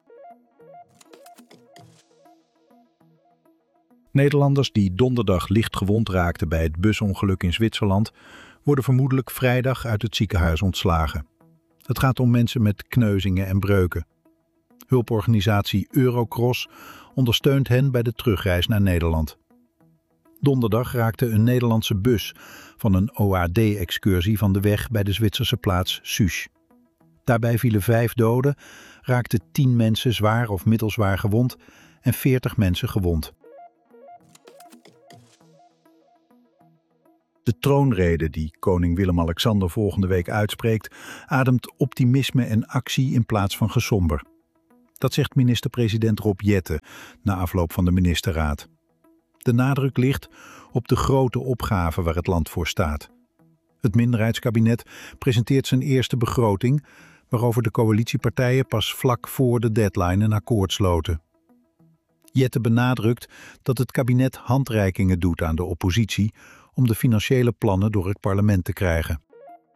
Nederlanders die donderdag licht gewond raakten bij het busongeluk in Zwitserland worden vermoedelijk vrijdag uit het ziekenhuis ontslagen. Het gaat om mensen met kneuzingen en breuken. Hulporganisatie Eurocross ondersteunt hen bij de terugreis naar Nederland. Donderdag raakte een Nederlandse bus van een O A D-excursie van de weg bij de Zwitserse plaats Susch. Daarbij vielen vijf doden, raakten tien mensen zwaar of middelzwaar gewond en veertig mensen gewond. De troonrede die koning Willem-Alexander volgende week uitspreekt, ademt optimisme en actie in plaats van gesomber. Dat zegt minister-president Rob Jetten na afloop van de ministerraad. De nadruk ligt op de grote opgave waar het land voor staat. Het minderheidskabinet presenteert zijn eerste begroting, waarover de coalitiepartijen pas vlak voor de deadline een akkoord sloten. Jetten benadrukt dat het kabinet handreikingen doet aan de oppositie om de financiële plannen door het parlement te krijgen.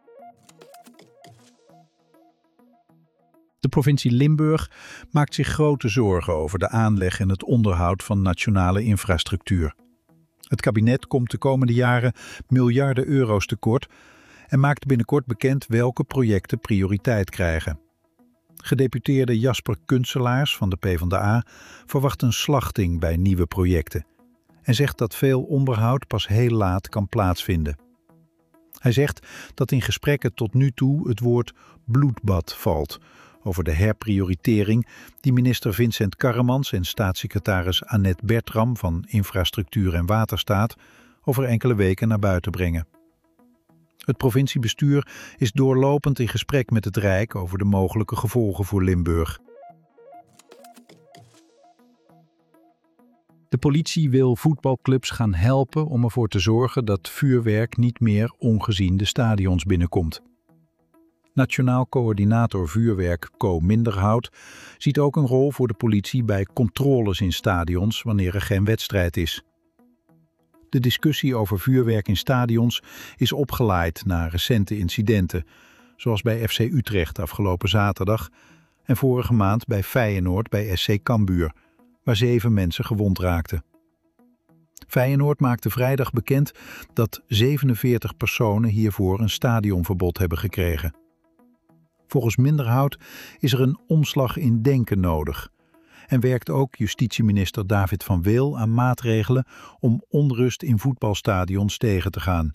De provincie Limburg maakt zich grote zorgen over de aanleg en het onderhoud van nationale infrastructuur. Het kabinet komt de komende jaren miljarden euro's tekort en maakt binnenkort bekend welke projecten prioriteit krijgen. Gedeputeerde Jasper Kuntselaars van de PvdA verwacht een slachting bij nieuwe projecten en zegt dat veel onderhoud pas heel laat kan plaatsvinden. Hij zegt dat in gesprekken tot nu toe het woord bloedbad valt over de herprioritering die minister Vincent Karremans en staatssecretaris Annette Bertram van Infrastructuur en Waterstaat over enkele weken naar buiten brengen. Het provinciebestuur is doorlopend in gesprek met het Rijk over de mogelijke gevolgen voor Limburg. De politie wil voetbalclubs gaan helpen om ervoor te zorgen dat vuurwerk niet meer ongezien de stadions binnenkomt. Nationaal coördinator vuurwerk Co Minderhout ziet ook een rol voor de politie bij controles in stadions wanneer er geen wedstrijd is. De discussie over vuurwerk in stadions is opgeleid na recente incidenten, zoals bij F C Utrecht afgelopen zaterdag en vorige maand bij Feyenoord bij S C Cambuur, waar zeven mensen gewond raakten. Feyenoord maakte vrijdag bekend dat zevenenveertig personen hiervoor een stadionverbod hebben gekregen. Volgens Minderhout is er een omslag in denken nodig en werkt ook justitieminister David van Weel aan maatregelen om onrust in voetbalstadions tegen te gaan.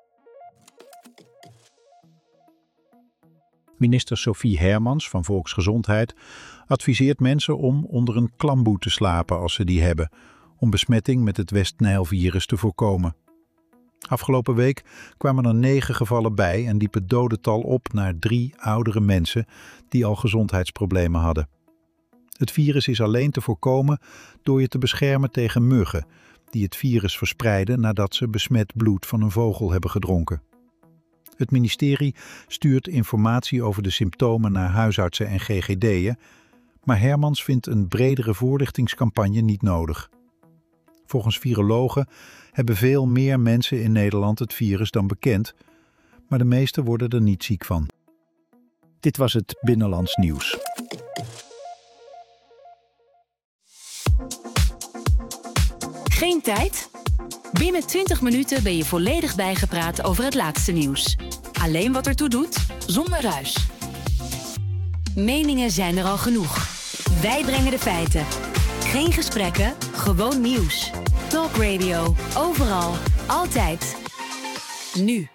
Minister Sophie Hermans van Volksgezondheid adviseert mensen om onder een klamboe te slapen als ze die hebben, om besmetting met het West-Nijl-virus te voorkomen. Afgelopen week kwamen er negen gevallen bij en liep het dodental op naar drie oudere mensen die al gezondheidsproblemen hadden. Het virus is alleen te voorkomen door je te beschermen tegen muggen, die het virus verspreiden nadat ze besmet bloed van een vogel hebben gedronken. Het ministerie stuurt informatie over de symptomen naar huisartsen en G G D'en, maar Hermans vindt een bredere voorlichtingscampagne niet nodig. Volgens virologen hebben veel meer mensen in Nederland het virus dan bekend, maar de meesten worden er niet ziek van. Dit was het Binnenlands Nieuws. Geen tijd? Binnen twintig minuten ben je volledig bijgepraat over het laatste nieuws. Alleen wat ertoe doet, zonder ruis. Meningen zijn er al genoeg. Wij brengen de feiten. Geen gesprekken, gewoon nieuws. Talk Radio, overal, altijd. Nu.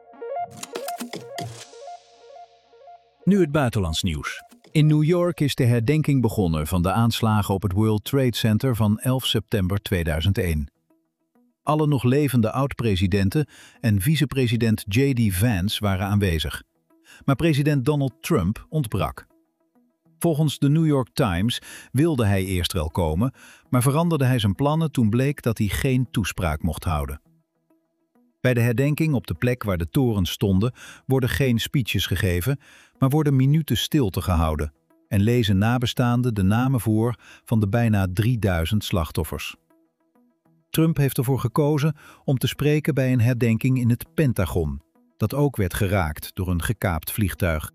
Nu het buitenlands nieuws. In New York is de herdenking begonnen van de aanslagen op het World Trade Center van elf september tweeduizend één. Alle nog levende oud-presidenten en vicepresident J D Vance waren aanwezig. Maar president Donald Trump ontbrak. Volgens de New York Times wilde hij eerst wel komen, maar veranderde hij zijn plannen toen bleek dat hij geen toespraak mocht houden. Bij de herdenking op de plek waar de torens stonden worden geen speeches gegeven, maar worden minuten stilte gehouden en lezen nabestaanden de namen voor van de bijna drieduizend slachtoffers. Trump heeft ervoor gekozen om te spreken bij een herdenking in het Pentagon, dat ook werd geraakt door een gekaapt vliegtuig.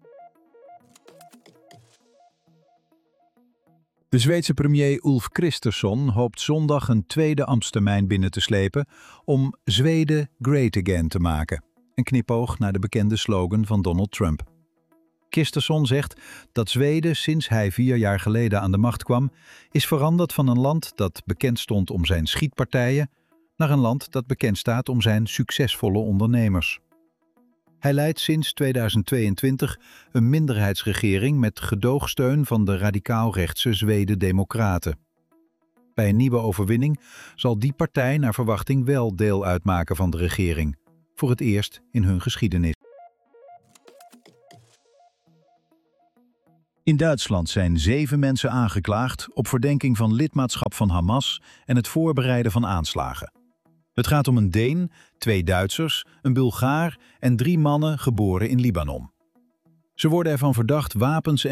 De Zweedse premier Ulf Kristersson hoopt zondag een tweede ambtstermijn binnen te slepen om Zweden great again te maken. Een knipoog naar de bekende slogan van Donald Trump. Kristersson zegt dat Zweden sinds hij vier jaar geleden aan de macht kwam, is veranderd van een land dat bekend stond om zijn schietpartijen naar een land dat bekend staat om zijn succesvolle ondernemers. Hij leidt sinds tweeduizend tweeëntwintig een minderheidsregering met gedoogsteun van de radicaal-rechtse Zweden-Democraten. Bij een nieuwe overwinning zal die partij naar verwachting wel deel uitmaken van de regering, voor het eerst in hun geschiedenis. In Duitsland zijn zeven mensen aangeklaagd op verdenking van lidmaatschap van Hamas en het voorbereiden van aanslagen. Het gaat om een Deen, twee Duitsers, een Bulgaar en drie mannen geboren in Libanon. Ze worden ervan verdacht wapens en